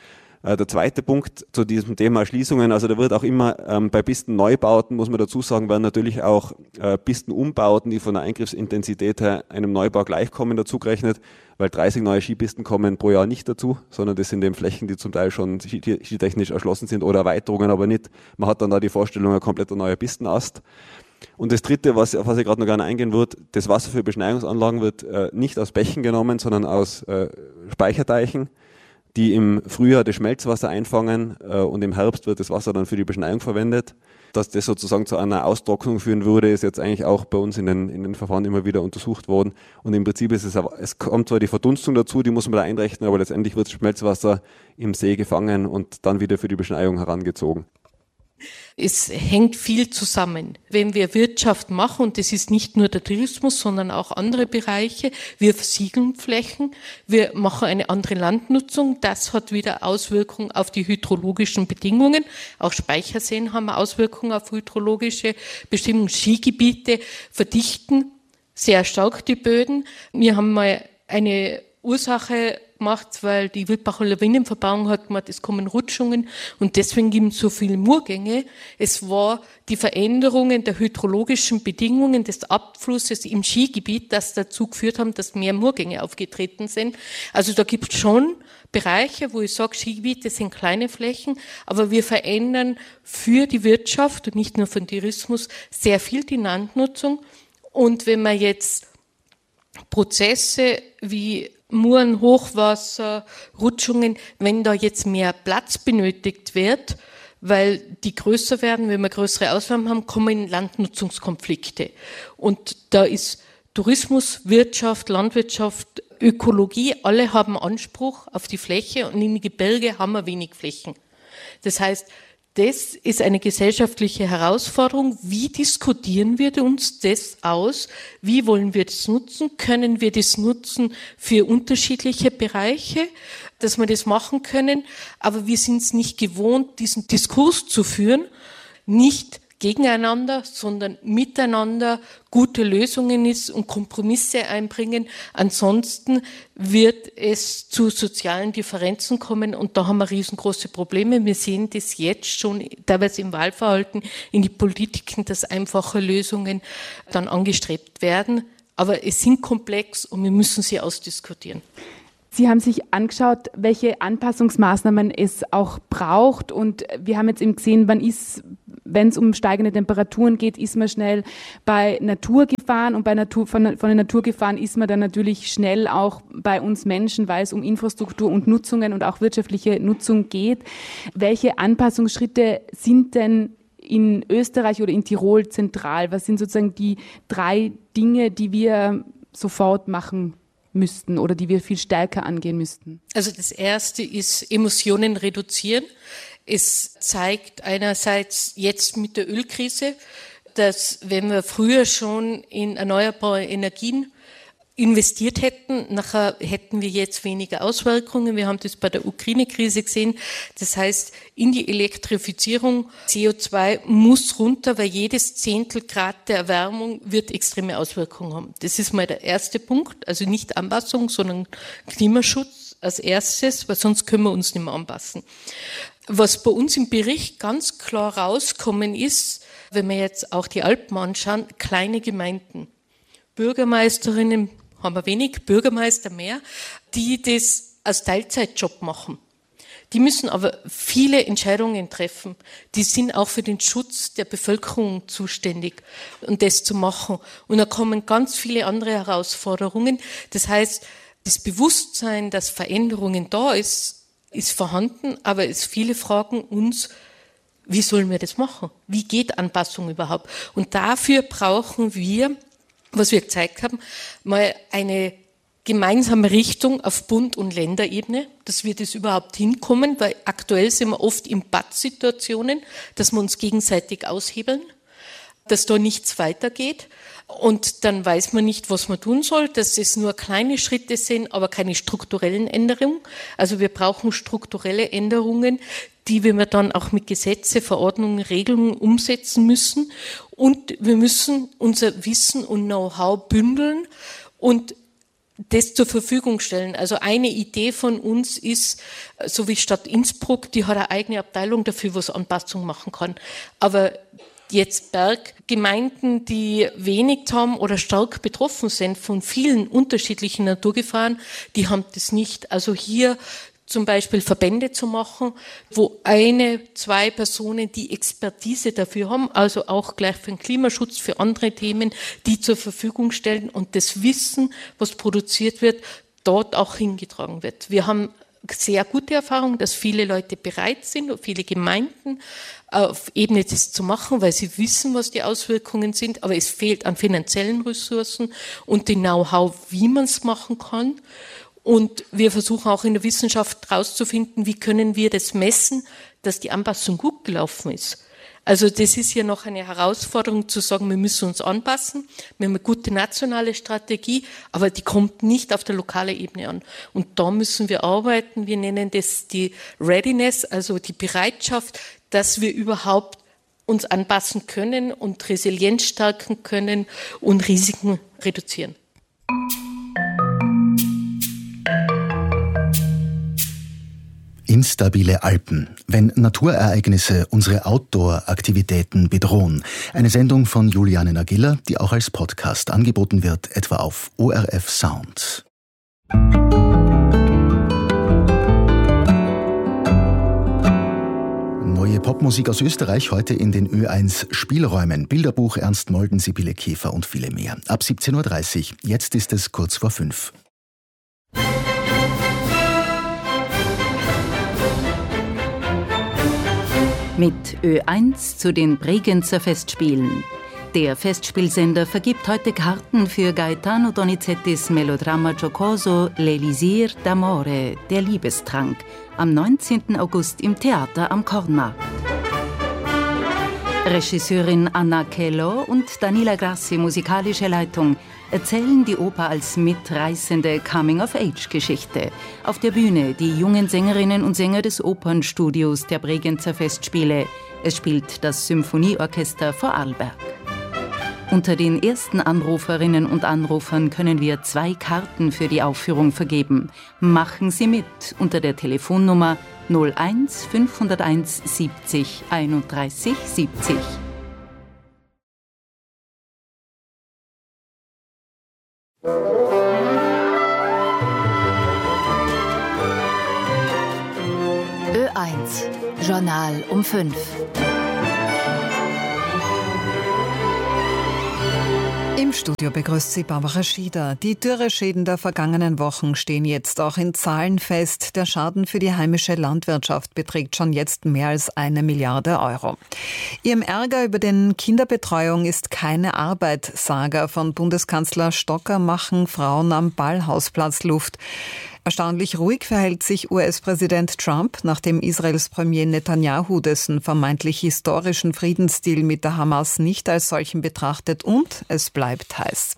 Der zweite Punkt zu diesem Thema Erschließungen, also da wird auch immer bei Pistenneubauten, muss man dazu sagen, werden natürlich auch Pistenumbauten, die von der Eingriffsintensität her einem Neubau gleichkommen, dazu gerechnet, weil 30 neue Skipisten kommen pro Jahr nicht dazu, sondern das sind eben Flächen, die zum Teil schon skitechnisch erschlossen sind oder Erweiterungen, aber nicht. Man hat dann da die Vorstellung, ein kompletter neuer Pistenast. Und das Dritte, auf was ich gerade noch gerne eingehen würde, das Wasser für Beschneiungsanlagen wird nicht aus Bächen genommen, sondern aus Speicherteichen, die im Frühjahr das Schmelzwasser einfangen und im Herbst wird das Wasser dann für die Beschneiung verwendet. Dass das sozusagen zu einer Austrocknung führen würde, ist jetzt eigentlich auch bei uns in den Verfahren immer wieder untersucht worden. Und im Prinzip ist es kommt zwar die Verdunstung dazu, die muss man da einrechnen, aber letztendlich wird das Schmelzwasser im See gefangen und dann wieder für die Beschneiung herangezogen. Es hängt viel zusammen. Wenn wir Wirtschaft machen, und das ist nicht nur der Tourismus, sondern auch andere Bereiche, wir versiegeln Flächen, wir machen eine andere Landnutzung, das hat wieder Auswirkungen auf die hydrologischen Bedingungen. Auch Speicherseen haben Auswirkungen auf hydrologische Bestimmungen. Skigebiete verdichten sehr stark die Böden. Wir haben mal eine Ursache gemacht, weil die Wildbacher Lawinenverbauung hat gemacht, es kommen Rutschungen und deswegen gibt es so viele Murgänge. Es war die Veränderungen der hydrologischen Bedingungen des Abflusses im Skigebiet, das dazu geführt haben, dass mehr Murgänge aufgetreten sind. Also da gibt es schon Bereiche, wo ich sage, Skigebiete sind kleine Flächen, aber wir verändern für die Wirtschaft und nicht nur für den Tourismus sehr viel die Landnutzung. Und wenn man jetzt Prozesse wie Muren, Hochwasser, Rutschungen, wenn da jetzt mehr Platz benötigt wird, weil die größer werden, wenn wir größere Ausnahmen haben, kommen Landnutzungskonflikte. Und da ist Tourismus, Wirtschaft, Landwirtschaft, Ökologie, alle haben Anspruch auf die Fläche und in den Gebirge haben wir wenig Flächen. Das heißt, das ist eine gesellschaftliche Herausforderung. Wie diskutieren wir uns das aus? Wie wollen wir das nutzen? Können wir das nutzen für unterschiedliche Bereiche, dass wir das machen können? Aber wir sind es nicht gewohnt, diesen Diskurs zu führen, nicht gegeneinander, sondern miteinander gute Lösungen ist und Kompromisse einbringen. Ansonsten wird es zu sozialen Differenzen kommen und da haben wir riesengroße Probleme. Wir sehen das jetzt schon teilweise im Wahlverhalten, in die Politiken, dass einfache Lösungen dann angestrebt werden. Aber es sind komplex und wir müssen sie ausdiskutieren. Sie haben sich angeschaut, welche Anpassungsmaßnahmen es auch braucht. Und wir haben jetzt eben gesehen, wenn es um steigende Temperaturen geht, ist man schnell bei Naturgefahren. Und von den Naturgefahren ist man dann natürlich schnell auch bei uns Menschen, weil es um Infrastruktur und Nutzungen und auch wirtschaftliche Nutzung geht. Welche Anpassungsschritte sind denn in Österreich oder in Tirol zentral? Was sind sozusagen die 3 Dinge, die wir sofort machen müssten oder die wir viel stärker angehen müssten? Also das erste ist Emissionen reduzieren. Es zeigt einerseits jetzt mit der Ölkrise, dass wenn wir früher schon in erneuerbare Energien investiert hätten, nachher hätten wir jetzt weniger Auswirkungen. Wir haben das bei der Ukraine-Krise gesehen. Das heißt, in die Elektrifizierung, CO2 muss runter, weil jedes Zehntelgrad der Erwärmung wird extreme Auswirkungen haben. Das ist mal der erste Punkt. Also nicht Anpassung, sondern Klimaschutz als erstes, weil sonst können wir uns nicht mehr anpassen. Was bei uns im Bericht ganz klar rauskommen ist, wenn wir jetzt auch die Alpen anschauen, kleine Gemeinden. Bürgermeisterinnen haben wir wenig, Bürgermeister mehr, die das als Teilzeitjob machen. Die müssen aber viele Entscheidungen treffen. Die sind auch für den Schutz der Bevölkerung zuständig, um das zu machen. Und da kommen ganz viele andere Herausforderungen. Das heißt, das Bewusstsein, dass Veränderungen da ist vorhanden, aber viele fragen uns, wie sollen wir das machen? Wie geht Anpassung überhaupt? Und dafür brauchen wir, was wir gezeigt haben, mal eine gemeinsame Richtung auf Bund- und Länderebene, dass wir das überhaupt hinkommen, weil aktuell sind wir oft in Pattsituationen, dass wir uns gegenseitig aushebeln, dass da nichts weitergeht. Und dann weiß man nicht, was man tun soll, dass es nur kleine Schritte sind, aber keine strukturellen Änderungen. Also wir brauchen strukturelle Änderungen, die wir dann auch mit Gesetze, Verordnungen, Regelungen umsetzen müssen. Und wir müssen unser Wissen und Know-how bündeln und das zur Verfügung stellen. Also eine Idee von uns ist, so wie Stadt Innsbruck, die hat eine eigene Abteilung dafür, was Anpassung machen kann. Aber jetzt Berggemeinden, die wenig haben oder stark betroffen sind von vielen unterschiedlichen Naturgefahren, die haben das nicht. Also hier zum Beispiel Verbände zu machen, wo 1-2 Personen die Expertise dafür haben, also auch gleich für den Klimaschutz, für andere Themen, die zur Verfügung stellen und das Wissen, was produziert wird, dort auch hingetragen wird. Wir haben sehr gute Erfahrung, dass viele Leute bereit sind, viele Gemeinden auf Ebene das zu machen, weil sie wissen, was die Auswirkungen sind, aber es fehlt an finanziellen Ressourcen und dem Know-how, wie man es machen kann. Und wir versuchen auch in der Wissenschaft herauszufinden, wie können wir das messen, dass die Anpassung gut gelaufen ist. Also das ist hier noch eine Herausforderung zu sagen, wir müssen uns anpassen. Wir haben eine gute nationale Strategie, aber die kommt nicht auf der lokalen Ebene an. Und da müssen wir arbeiten. Wir nennen das die Readiness, also die Bereitschaft, dass wir überhaupt uns anpassen können und Resilienz stärken können und Risiken reduzieren. Instabile Alpen, wenn Naturereignisse unsere Outdoor-Aktivitäten bedrohen. Eine Sendung von Juliane Nagilla, die auch als Podcast angeboten wird, etwa auf ORF Sound. Neue Popmusik aus Österreich heute in den Ö1 Spielräumen. Bilderbuch, Ernst Molden, Sibylle Käfer und viele mehr. Ab 17.30 Uhr. Jetzt ist es kurz vor 5. Mit Ö1 zu den Bregenzer Festspielen. Der Festspielsender vergibt heute Karten für Gaetano Donizettis Melodrama giocoso L'Elisir d'Amore, der Liebestrank, am 19. August im Theater am Kornmarkt. Regisseurin Anna Kello und Daniela Grassi, musikalische Leitung, erzählen die Oper als mitreißende Coming-of-Age-Geschichte. Auf der Bühne die jungen Sängerinnen und Sänger des Opernstudios der Bregenzer Festspiele, Es spielt das Symphonieorchester Vorarlberg. Unter den ersten Anruferinnen und Anrufern können wir 2 Karten für die Aufführung vergeben. Machen Sie mit unter der Telefonnummer 01 501 70 31 70. Ö1 Journal um 5. Im Studio begrüßt sie Barbara Schieder. Die Dürreschäden der vergangenen Wochen stehen jetzt auch in Zahlen fest. Der Schaden für die heimische Landwirtschaft beträgt schon jetzt mehr als 1 Milliarde Euro. Ihrem Ärger über den Kinderbetreuung ist keine Arbeit, Saga von Bundeskanzler Stocker machen Frauen am Ballhausplatz Luft. Erstaunlich ruhig verhält sich US-Präsident Trump, nachdem Israels Premier Netanyahu dessen vermeintlich historischen Friedensdeal mit der Hamas nicht als solchen betrachtet und es bleibt heiß.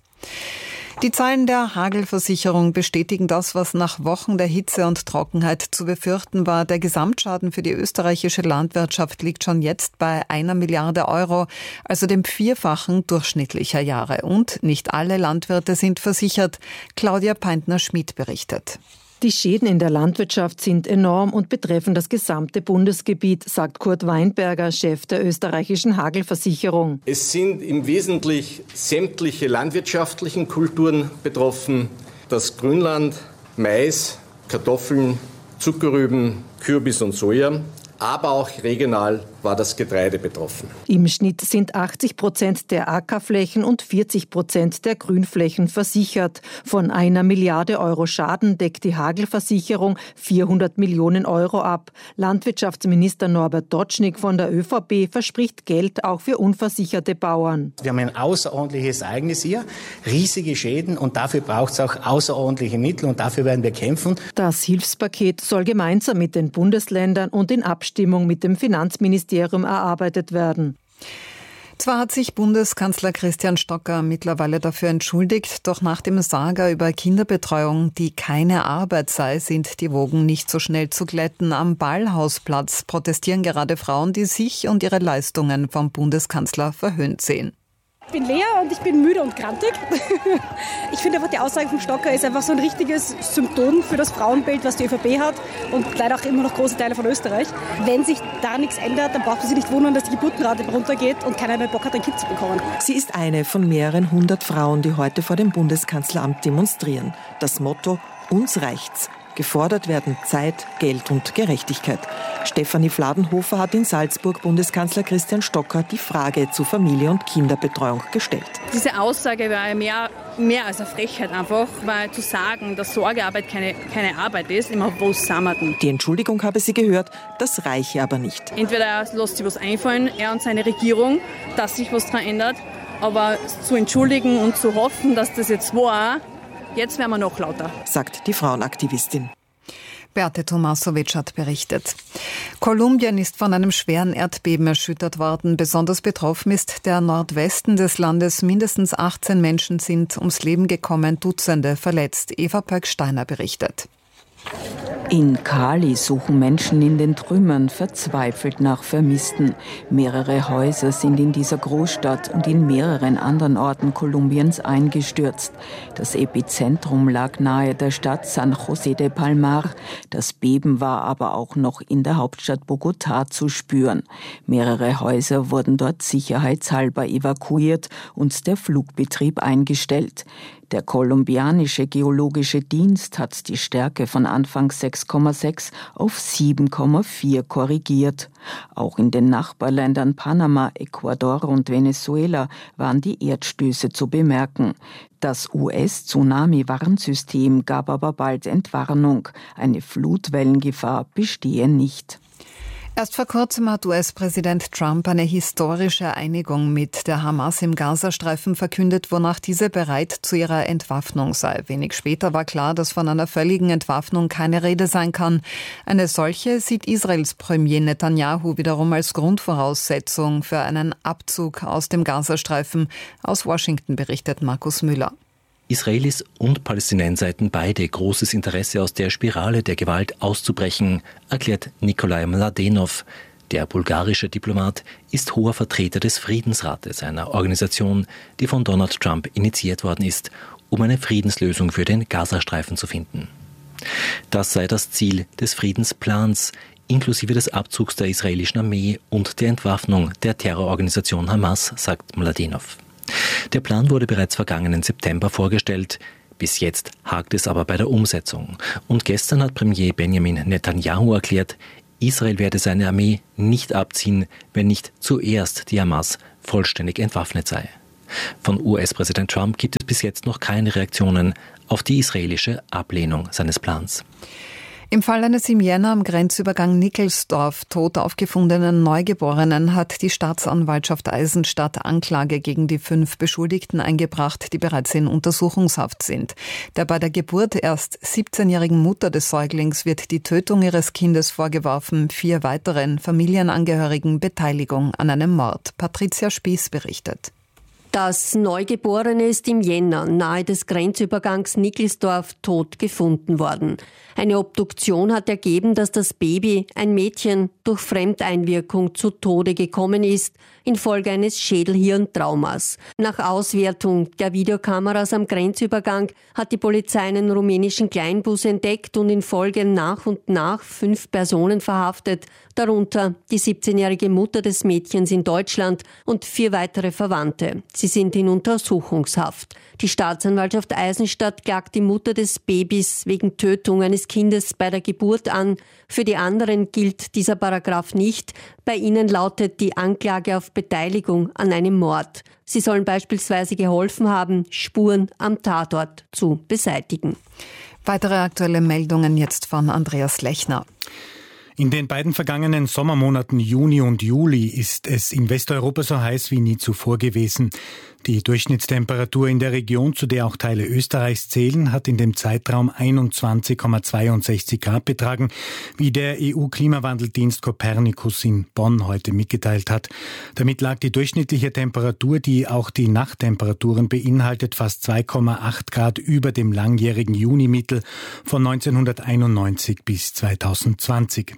Die Zahlen der Hagelversicherung bestätigen das, was nach Wochen der Hitze und Trockenheit zu befürchten war. Der Gesamtschaden für die österreichische Landwirtschaft liegt schon jetzt bei 1 Milliarde Euro, also dem 4-fachen durchschnittlicher Jahre. Und nicht alle Landwirte sind versichert. Claudia Peintner-Schmid berichtet. Die Schäden in der Landwirtschaft sind enorm und betreffen das gesamte Bundesgebiet, sagt Kurt Weinberger, Chef der österreichischen Hagelversicherung. Es sind im Wesentlichen sämtliche landwirtschaftlichen Kulturen betroffen. Das Grünland, Mais, Kartoffeln, Zuckerrüben, Kürbis und Soja. Aber auch regional war das Getreide betroffen. Im Schnitt sind 80% der Ackerflächen und 40% der Grünflächen versichert. Von 1 Milliarde Euro Schaden deckt die Hagelversicherung 400 Millionen Euro ab. Landwirtschaftsminister Norbert Dotschnig von der ÖVP verspricht Geld auch für unversicherte Bauern. Wir haben ein außerordentliches Ereignis hier, riesige Schäden und dafür braucht es auch außerordentliche Mittel und dafür werden wir kämpfen. Das Hilfspaket soll gemeinsam mit den Bundesländern und in Abstimmung mit dem Finanzministerium erarbeitet werden. Zwar hat sich Bundeskanzler Christian Stocker mittlerweile dafür entschuldigt, doch nach dem Saga über Kinderbetreuung, die keine Arbeit sei, sind die Wogen nicht so schnell zu glätten. Am Ballhausplatz protestieren gerade Frauen, die sich und ihre Leistungen vom Bundeskanzler verhöhnt sehen. Ich bin Lea und ich bin müde und grantig. Ich finde einfach, die Aussage vom Stocker ist einfach so ein richtiges Symptom für das Frauenbild, was die ÖVP hat und leider auch immer noch große Teile von Österreich. Wenn sich da nichts ändert, dann braucht man sich nicht wundern, dass die Geburtenrate runtergeht und keiner mehr Bock hat, ein Kind zu bekommen. Sie ist eine von mehreren 100 Frauen, die heute vor dem Bundeskanzleramt demonstrieren. Das Motto: Uns reicht's. Gefordert werden Zeit, Geld und Gerechtigkeit. Stefanie Fladenhofer hat in Salzburg Bundeskanzler Christian Stocker die Frage zu Familie- und Kinderbetreuung gestellt. Diese Aussage war mehr als eine Frechheit einfach, weil zu sagen, dass Sorgearbeit keine Arbeit ist, immer wo sind wir denn? Die Entschuldigung habe sie gehört, das reiche aber nicht. Entweder er lässt sich was einfallen, er und seine Regierung, dass sich was verändert, aber zu entschuldigen und zu hoffen, dass das jetzt war, jetzt werden wir noch lauter, sagt die Frauenaktivistin. Beate Tomasovic hat berichtet. Kolumbien ist von einem schweren Erdbeben erschüttert worden. Besonders betroffen ist der Nordwesten des Landes. Mindestens 18 Menschen sind ums Leben gekommen, Dutzende verletzt. Eva Pöck-Steiner berichtet. In Cali suchen Menschen in den Trümmern verzweifelt nach Vermissten. Mehrere Häuser sind in dieser Großstadt und in mehreren anderen Orten Kolumbiens eingestürzt. Das Epizentrum lag nahe der Stadt San José de Palmar. Das Beben war aber auch noch in der Hauptstadt Bogotá zu spüren. Mehrere Häuser wurden dort sicherheitshalber evakuiert und der Flugbetrieb eingestellt. Der kolumbianische Geologische Dienst hat die Stärke von anfangs 6,6 auf 7,4 korrigiert. Auch in den Nachbarländern Panama, Ecuador und Venezuela waren die Erdstöße zu bemerken. Das US-Tsunami-Warnsystem gab aber bald Entwarnung. Eine Flutwellengefahr bestehe nicht. Erst vor kurzem hat US-Präsident Trump eine historische Einigung mit der Hamas im Gazastreifen verkündet, wonach diese bereit zu ihrer Entwaffnung sei. Wenig später war klar, dass von einer völligen Entwaffnung keine Rede sein kann. Eine solche sieht Israels Premier Netanyahu wiederum als Grundvoraussetzung für einen Abzug aus dem Gazastreifen. Aus Washington berichtet Markus Müller. Israelis und Palästinenser hätten beide großes Interesse, aus der Spirale der Gewalt auszubrechen, erklärt Nikolai Mladenov. Der bulgarische Diplomat ist hoher Vertreter des Friedensrates, einer Organisation, die von Donald Trump initiiert worden ist, um eine Friedenslösung für den Gazastreifen zu finden. Das sei das Ziel des Friedensplans, inklusive des Abzugs der israelischen Armee und der Entwaffnung der Terrororganisation Hamas, sagt Mladenov. Der Plan wurde bereits vergangenen September vorgestellt. Bis jetzt hakt es aber bei der Umsetzung. Und gestern hat Premier Benjamin Netanyahu erklärt, Israel werde seine Armee nicht abziehen, wenn nicht zuerst die Hamas vollständig entwaffnet sei. Von US-Präsident Trump gibt es bis jetzt noch keine Reaktionen auf die israelische Ablehnung seines Plans. Im Fall eines im Jänner am Grenzübergang Nickelsdorf tot aufgefundenen Neugeborenen hat die Staatsanwaltschaft Eisenstadt Anklage gegen die 5 Beschuldigten eingebracht, die bereits in Untersuchungshaft sind. Der bei der Geburt erst 17-jährigen Mutter des Säuglings wird die Tötung ihres Kindes vorgeworfen, 4 weiteren Familienangehörigen Beteiligung an einem Mord. Patricia Spieß berichtet. Das Neugeborene ist im Jänner nahe des Grenzübergangs Nickelsdorf tot gefunden worden. Eine Obduktion hat ergeben, dass das Baby, ein Mädchen, durch Fremdeinwirkung zu Tode gekommen ist, infolge eines Schädelhirntraumas. Nach Auswertung der Videokameras am Grenzübergang hat die Polizei einen rumänischen Kleinbus entdeckt und in Folge nach und nach 5 Personen verhaftet, darunter die 17-jährige Mutter des Mädchens in Deutschland und 4 weitere Verwandte. Sie sind in Untersuchungshaft. Die Staatsanwaltschaft Eisenstadt klagt die Mutter des Babys wegen Tötung eines Kindes bei der Geburt an. Für die anderen gilt dieser Paragraph nicht. Bei ihnen lautet die Anklage auf Beteiligung an einem Mord. Sie sollen beispielsweise geholfen haben, Spuren am Tatort zu beseitigen. Weitere aktuelle Meldungen jetzt von Andreas Lechner. In den beiden vergangenen Sommermonaten Juni und Juli ist es in Westeuropa so heiß wie nie zuvor gewesen. Die Durchschnittstemperatur in der Region, zu der auch Teile Österreichs zählen, hat in dem Zeitraum 21,62 Grad betragen, wie der EU-Klimawandeldienst Copernicus in Bonn heute mitgeteilt hat. Damit lag die durchschnittliche Temperatur, die auch die Nachttemperaturen beinhaltet, fast 2,8 Grad über dem langjährigen Junimittel von 1991 bis 2020.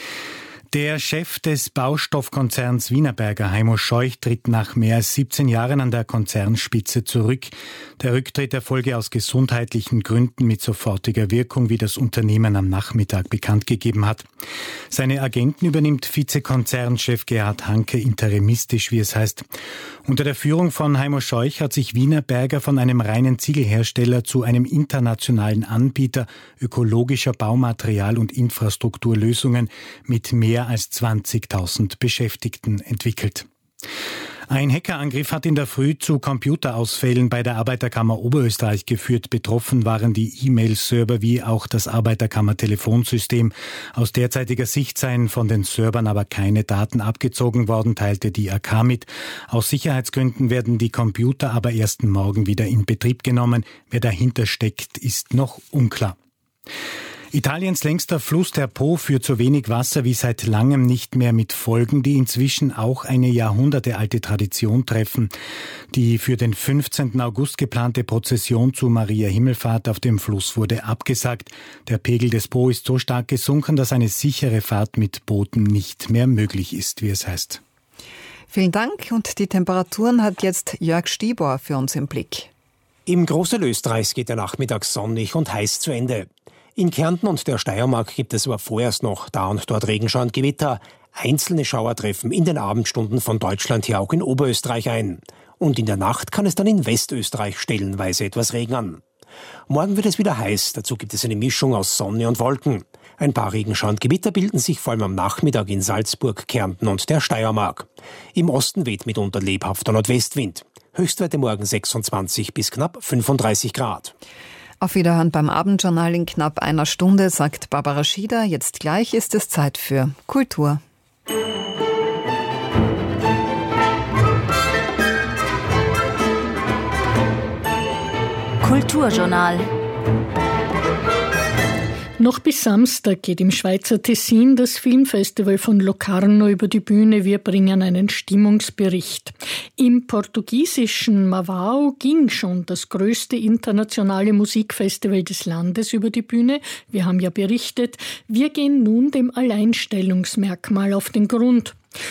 Der Chef des Baustoffkonzerns Wienerberger, Heimo Scheuch, tritt nach mehr als 17 Jahren an der Konzernspitze zurück. Der Rücktritt erfolge aus gesundheitlichen Gründen mit sofortiger Wirkung, wie das Unternehmen am Nachmittag bekannt gegeben hat. Seine Agenten übernimmt Vizekonzernchef Gerhard Hanke interimistisch, wie es heißt. Unter der Führung von Heimo Scheuch hat sich Wienerberger von einem reinen Ziegelhersteller zu einem internationalen Anbieter ökologischer Baumaterial- und Infrastrukturlösungen mit mehr als 20.000 Beschäftigten entwickelt. Ein Hackerangriff hat in der Früh zu Computerausfällen bei der Arbeiterkammer Oberösterreich geführt. Betroffen waren die E-Mail-Server wie auch das Arbeiterkammer-Telefonsystem. Aus derzeitiger Sicht seien von den Servern aber keine Daten abgezogen worden, teilte die AK mit. Aus Sicherheitsgründen werden die Computer aber erst morgen wieder in Betrieb genommen. Wer dahinter steckt, ist noch unklar. Italiens längster Fluss, der Po, führt so wenig Wasser wie seit langem nicht mehr, mit Folgen, die inzwischen auch eine jahrhundertealte Tradition treffen. Die für den 15. August geplante Prozession zu Maria Himmelfahrt auf dem Fluss wurde abgesagt. Der Pegel des Po ist so stark gesunken, dass eine sichere Fahrt mit Booten nicht mehr möglich ist, wie es heißt. Vielen Dank, und die Temperaturen hat jetzt Jörg Stibor für uns im Blick. Im Großteil Österreichs geht der Nachmittag sonnig und heiß zu Ende. In Kärnten und der Steiermark gibt es aber vorerst noch da und dort Regenschauer und Gewitter. Einzelne Schauer treffen in den Abendstunden von Deutschland her auch in Oberösterreich ein. Und in der Nacht kann es dann in Westösterreich stellenweise etwas regnen. Morgen wird es wieder heiß, dazu gibt es eine Mischung aus Sonne und Wolken. Ein paar Regenschauer und Gewitter bilden sich vor allem am Nachmittag in Salzburg, Kärnten und der Steiermark. Im Osten weht mitunter lebhafter Nordwestwind. Höchstwerte morgen 26 bis knapp 35 Grad. Auf Wiederhören beim Abendjournal in knapp einer Stunde, sagt Barbara Schieder. Jetzt gleich ist es Zeit für Kultur. Kulturjournal. Noch bis Samstag geht im Schweizer Tessin das Filmfestival von Locarno über die Bühne. Wir bringen einen Stimmungsbericht. Im portugiesischen Mavao ging schon das größte internationale Musikfestival des Landes über die Bühne. Wir haben ja berichtet, wir gehen nun dem Alleinstellungsmerkmal auf den Grund.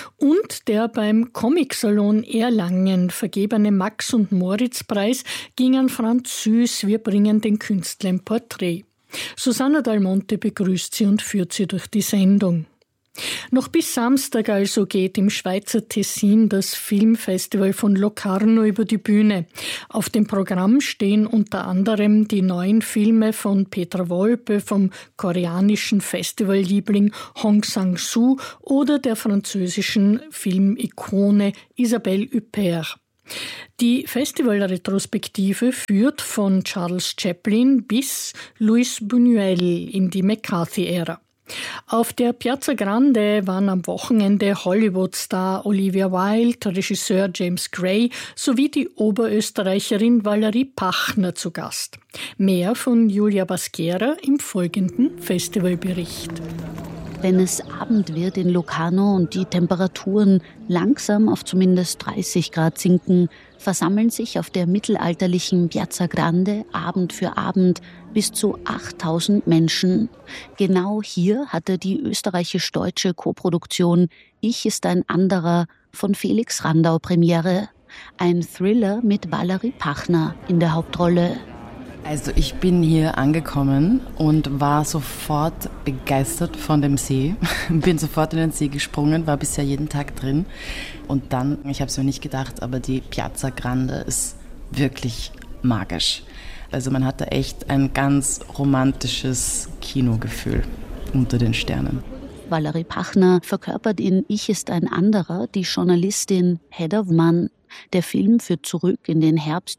Und der beim Comic-Salon Erlangen vergebene Max- und Moritz-Preis ging an Franz Süß. Wir bringen den Künstler im Porträt. Susanna Dalmonte begrüßt sie und führt sie durch die Sendung. Noch bis Samstag also geht im Schweizer Tessin das Filmfestival von Locarno über die Bühne. Auf dem Programm stehen unter anderem die neuen Filme von Petra Wolpe, vom koreanischen Festivalliebling Hong Sang-soo oder der französischen Filmikone Isabelle Huppert. Die Festivalretrospektive führt von Charles Chaplin bis Luis Buñuel in die McCarthy-Ära. Auf der Piazza Grande waren am Wochenende Hollywood-Star Olivia Wilde, Regisseur James Gray sowie die Oberösterreicherin Valerie Pachner zu Gast. Mehr von Julia Basquera im folgenden Festivalbericht. Wenn es Abend wird in Locarno und die Temperaturen langsam auf zumindest 30 Grad sinken, versammeln sich auf der mittelalterlichen Piazza Grande Abend für Abend bis zu 8000 Menschen. Genau hier hatte die österreichisch-deutsche Koproduktion Ich ist ein anderer von Felix Randau Premiere. Ein Thriller mit Valerie Pachner in der Hauptrolle. Also ich bin hier angekommen und war sofort begeistert von dem See. Bin sofort in den See gesprungen, war bisher jeden Tag drin. Und dann, ich habe es mir nicht gedacht, aber die Piazza Grande ist wirklich magisch. Also man hatte echt ein ganz romantisches Kinogefühl unter den Sternen. Valerie Pachner verkörpert in Ich ist ein anderer die Journalistin Hedda Mann. Der Film führt zurück in den Herbst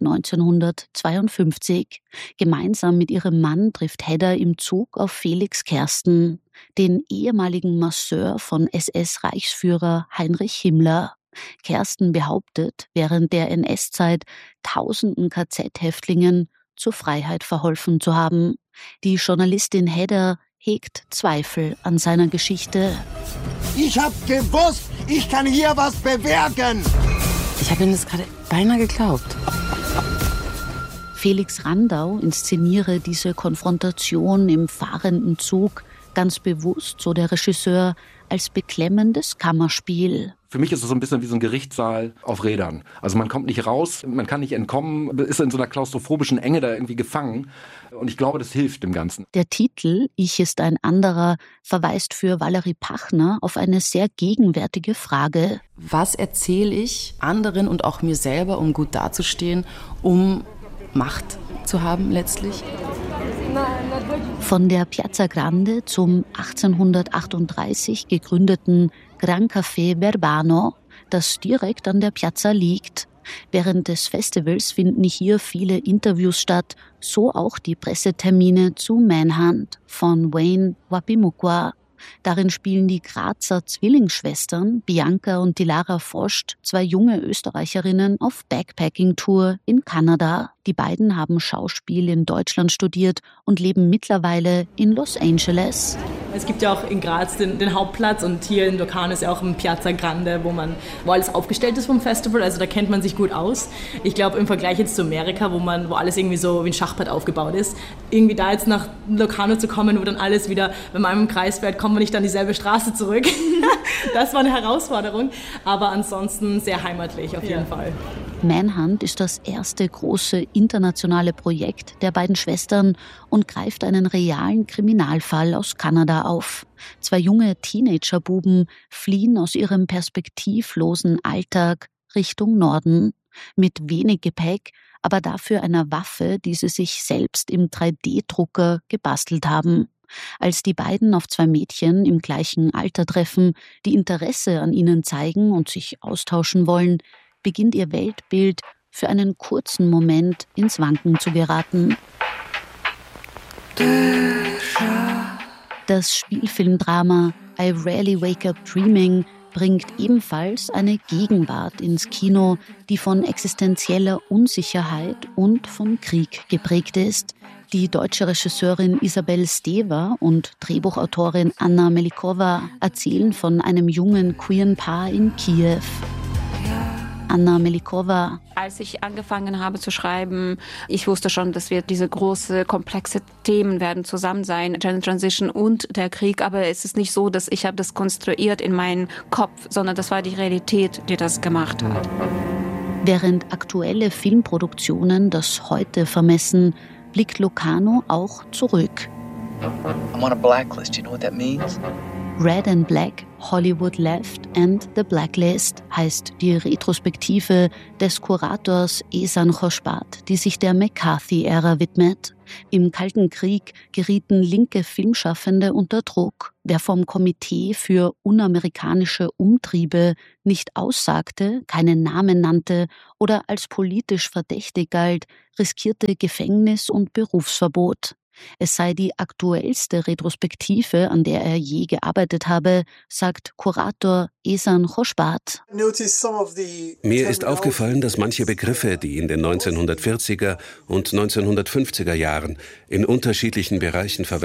1952. Gemeinsam mit ihrem Mann trifft Hedda im Zug auf Felix Kersten, den ehemaligen Masseur von SS-Reichsführer Heinrich Himmler. Kersten behauptet, während der NS-Zeit tausenden KZ-Häftlingen zur Freiheit verholfen zu haben. Die Journalistin Hedda hegt Zweifel an seiner Geschichte. Ich hab gewusst, ich kann hier was bewirken. Ich habe ihm das gerade beinahe geglaubt. Felix Randau inszeniere diese Konfrontation im fahrenden Zug ganz bewusst, so der Regisseur, als beklemmendes Kammerspiel. Für mich ist es so ein bisschen wie so ein Gerichtssaal auf Rädern. Also man kommt nicht raus, man kann nicht entkommen, ist in so einer klaustrophobischen Enge da irgendwie gefangen. Und ich glaube, das hilft dem Ganzen. Der Titel Ich ist ein anderer verweist für Valerie Pachner auf eine sehr gegenwärtige Frage. Was erzähle ich anderen und auch mir selber, um gut dazustehen, um Macht zu haben letztlich? Von der Piazza Grande zum 1838 gegründeten Gran Café Verbano, das direkt an der Piazza liegt. Während des Festivals finden hier viele Interviews statt, so auch die Pressetermine zu Manhunt von Wayne Wapimukwa. Darin spielen die Grazer Zwillingsschwestern Bianca und Dilara Vost, zwei junge Österreicherinnen, auf Backpacking-Tour in Kanada. Die beiden haben Schauspiel in Deutschland studiert und leben mittlerweile in Los Angeles. Es gibt ja auch in Graz den Hauptplatz und hier in Locarno ist ja auch ein Piazza Grande, wo alles aufgestellt ist vom Festival, also da kennt man sich gut aus. Ich glaube im Vergleich jetzt zu Amerika, wo alles irgendwie so wie ein Schachbrett aufgebaut ist, irgendwie da jetzt nach Locarno zu kommen, wo dann alles wieder, wenn man im Kreis fährt, kommt man nicht an dieselbe Straße zurück. Das war eine Herausforderung, aber ansonsten sehr heimatlich auf jeden Fall. Manhunt ist das erste große internationale Projekt der beiden Schwestern und greift einen realen Kriminalfall aus Kanada auf. Zwei junge Teenagerbuben fliehen aus ihrem perspektivlosen Alltag Richtung Norden. Mit wenig Gepäck, aber dafür einer Waffe, die sie sich selbst im 3D-Drucker gebastelt haben. Als die beiden auf zwei Mädchen im gleichen Alter treffen, die Interesse an ihnen zeigen und sich austauschen wollen, beginnt ihr Weltbild für einen kurzen Moment ins Wanken zu geraten. Das Spielfilmdrama I Rarely Wake Up Dreaming bringt ebenfalls eine Gegenwart ins Kino, die von existenzieller Unsicherheit und von Krieg geprägt ist. Die deutsche Regisseurin Isabel Stever und Drehbuchautorin Anna Melikova erzählen von einem jungen queeren Paar in Kiew. Anna Melikova. Als ich angefangen habe zu schreiben, ich wusste schon, dass wir diese große, komplexe Themen werden zusammen sein, Gender Transition und der Krieg. Aber es ist nicht so, dass ich habe das konstruiert in meinem Kopf, sondern das war die Realität, die das gemacht hat. Während aktuelle Filmproduktionen das Heute vermessen, blickt Locarno auch zurück. I'm on a blacklist. You know what that means? Red and Black, Hollywood Left and The Blacklist heißt die Retrospektive des Kurators Ehsan Khoshbad, die sich der McCarthy-Ära widmet. Im Kalten Krieg gerieten linke Filmschaffende unter Druck. Wer vom Komitee für unamerikanische Umtriebe nicht aussagte, keinen Namen nannte oder als politisch verdächtig galt, riskierte Gefängnis und Berufsverbot. Es sei die aktuellste Retrospektive, an der er je gearbeitet habe, sagt Kurator Ehsan Khoshbad. Mir ist aufgefallen, dass manche Begriffe, die in den 1940er und 1950er Jahren in unterschiedlichen Bereichen verwendet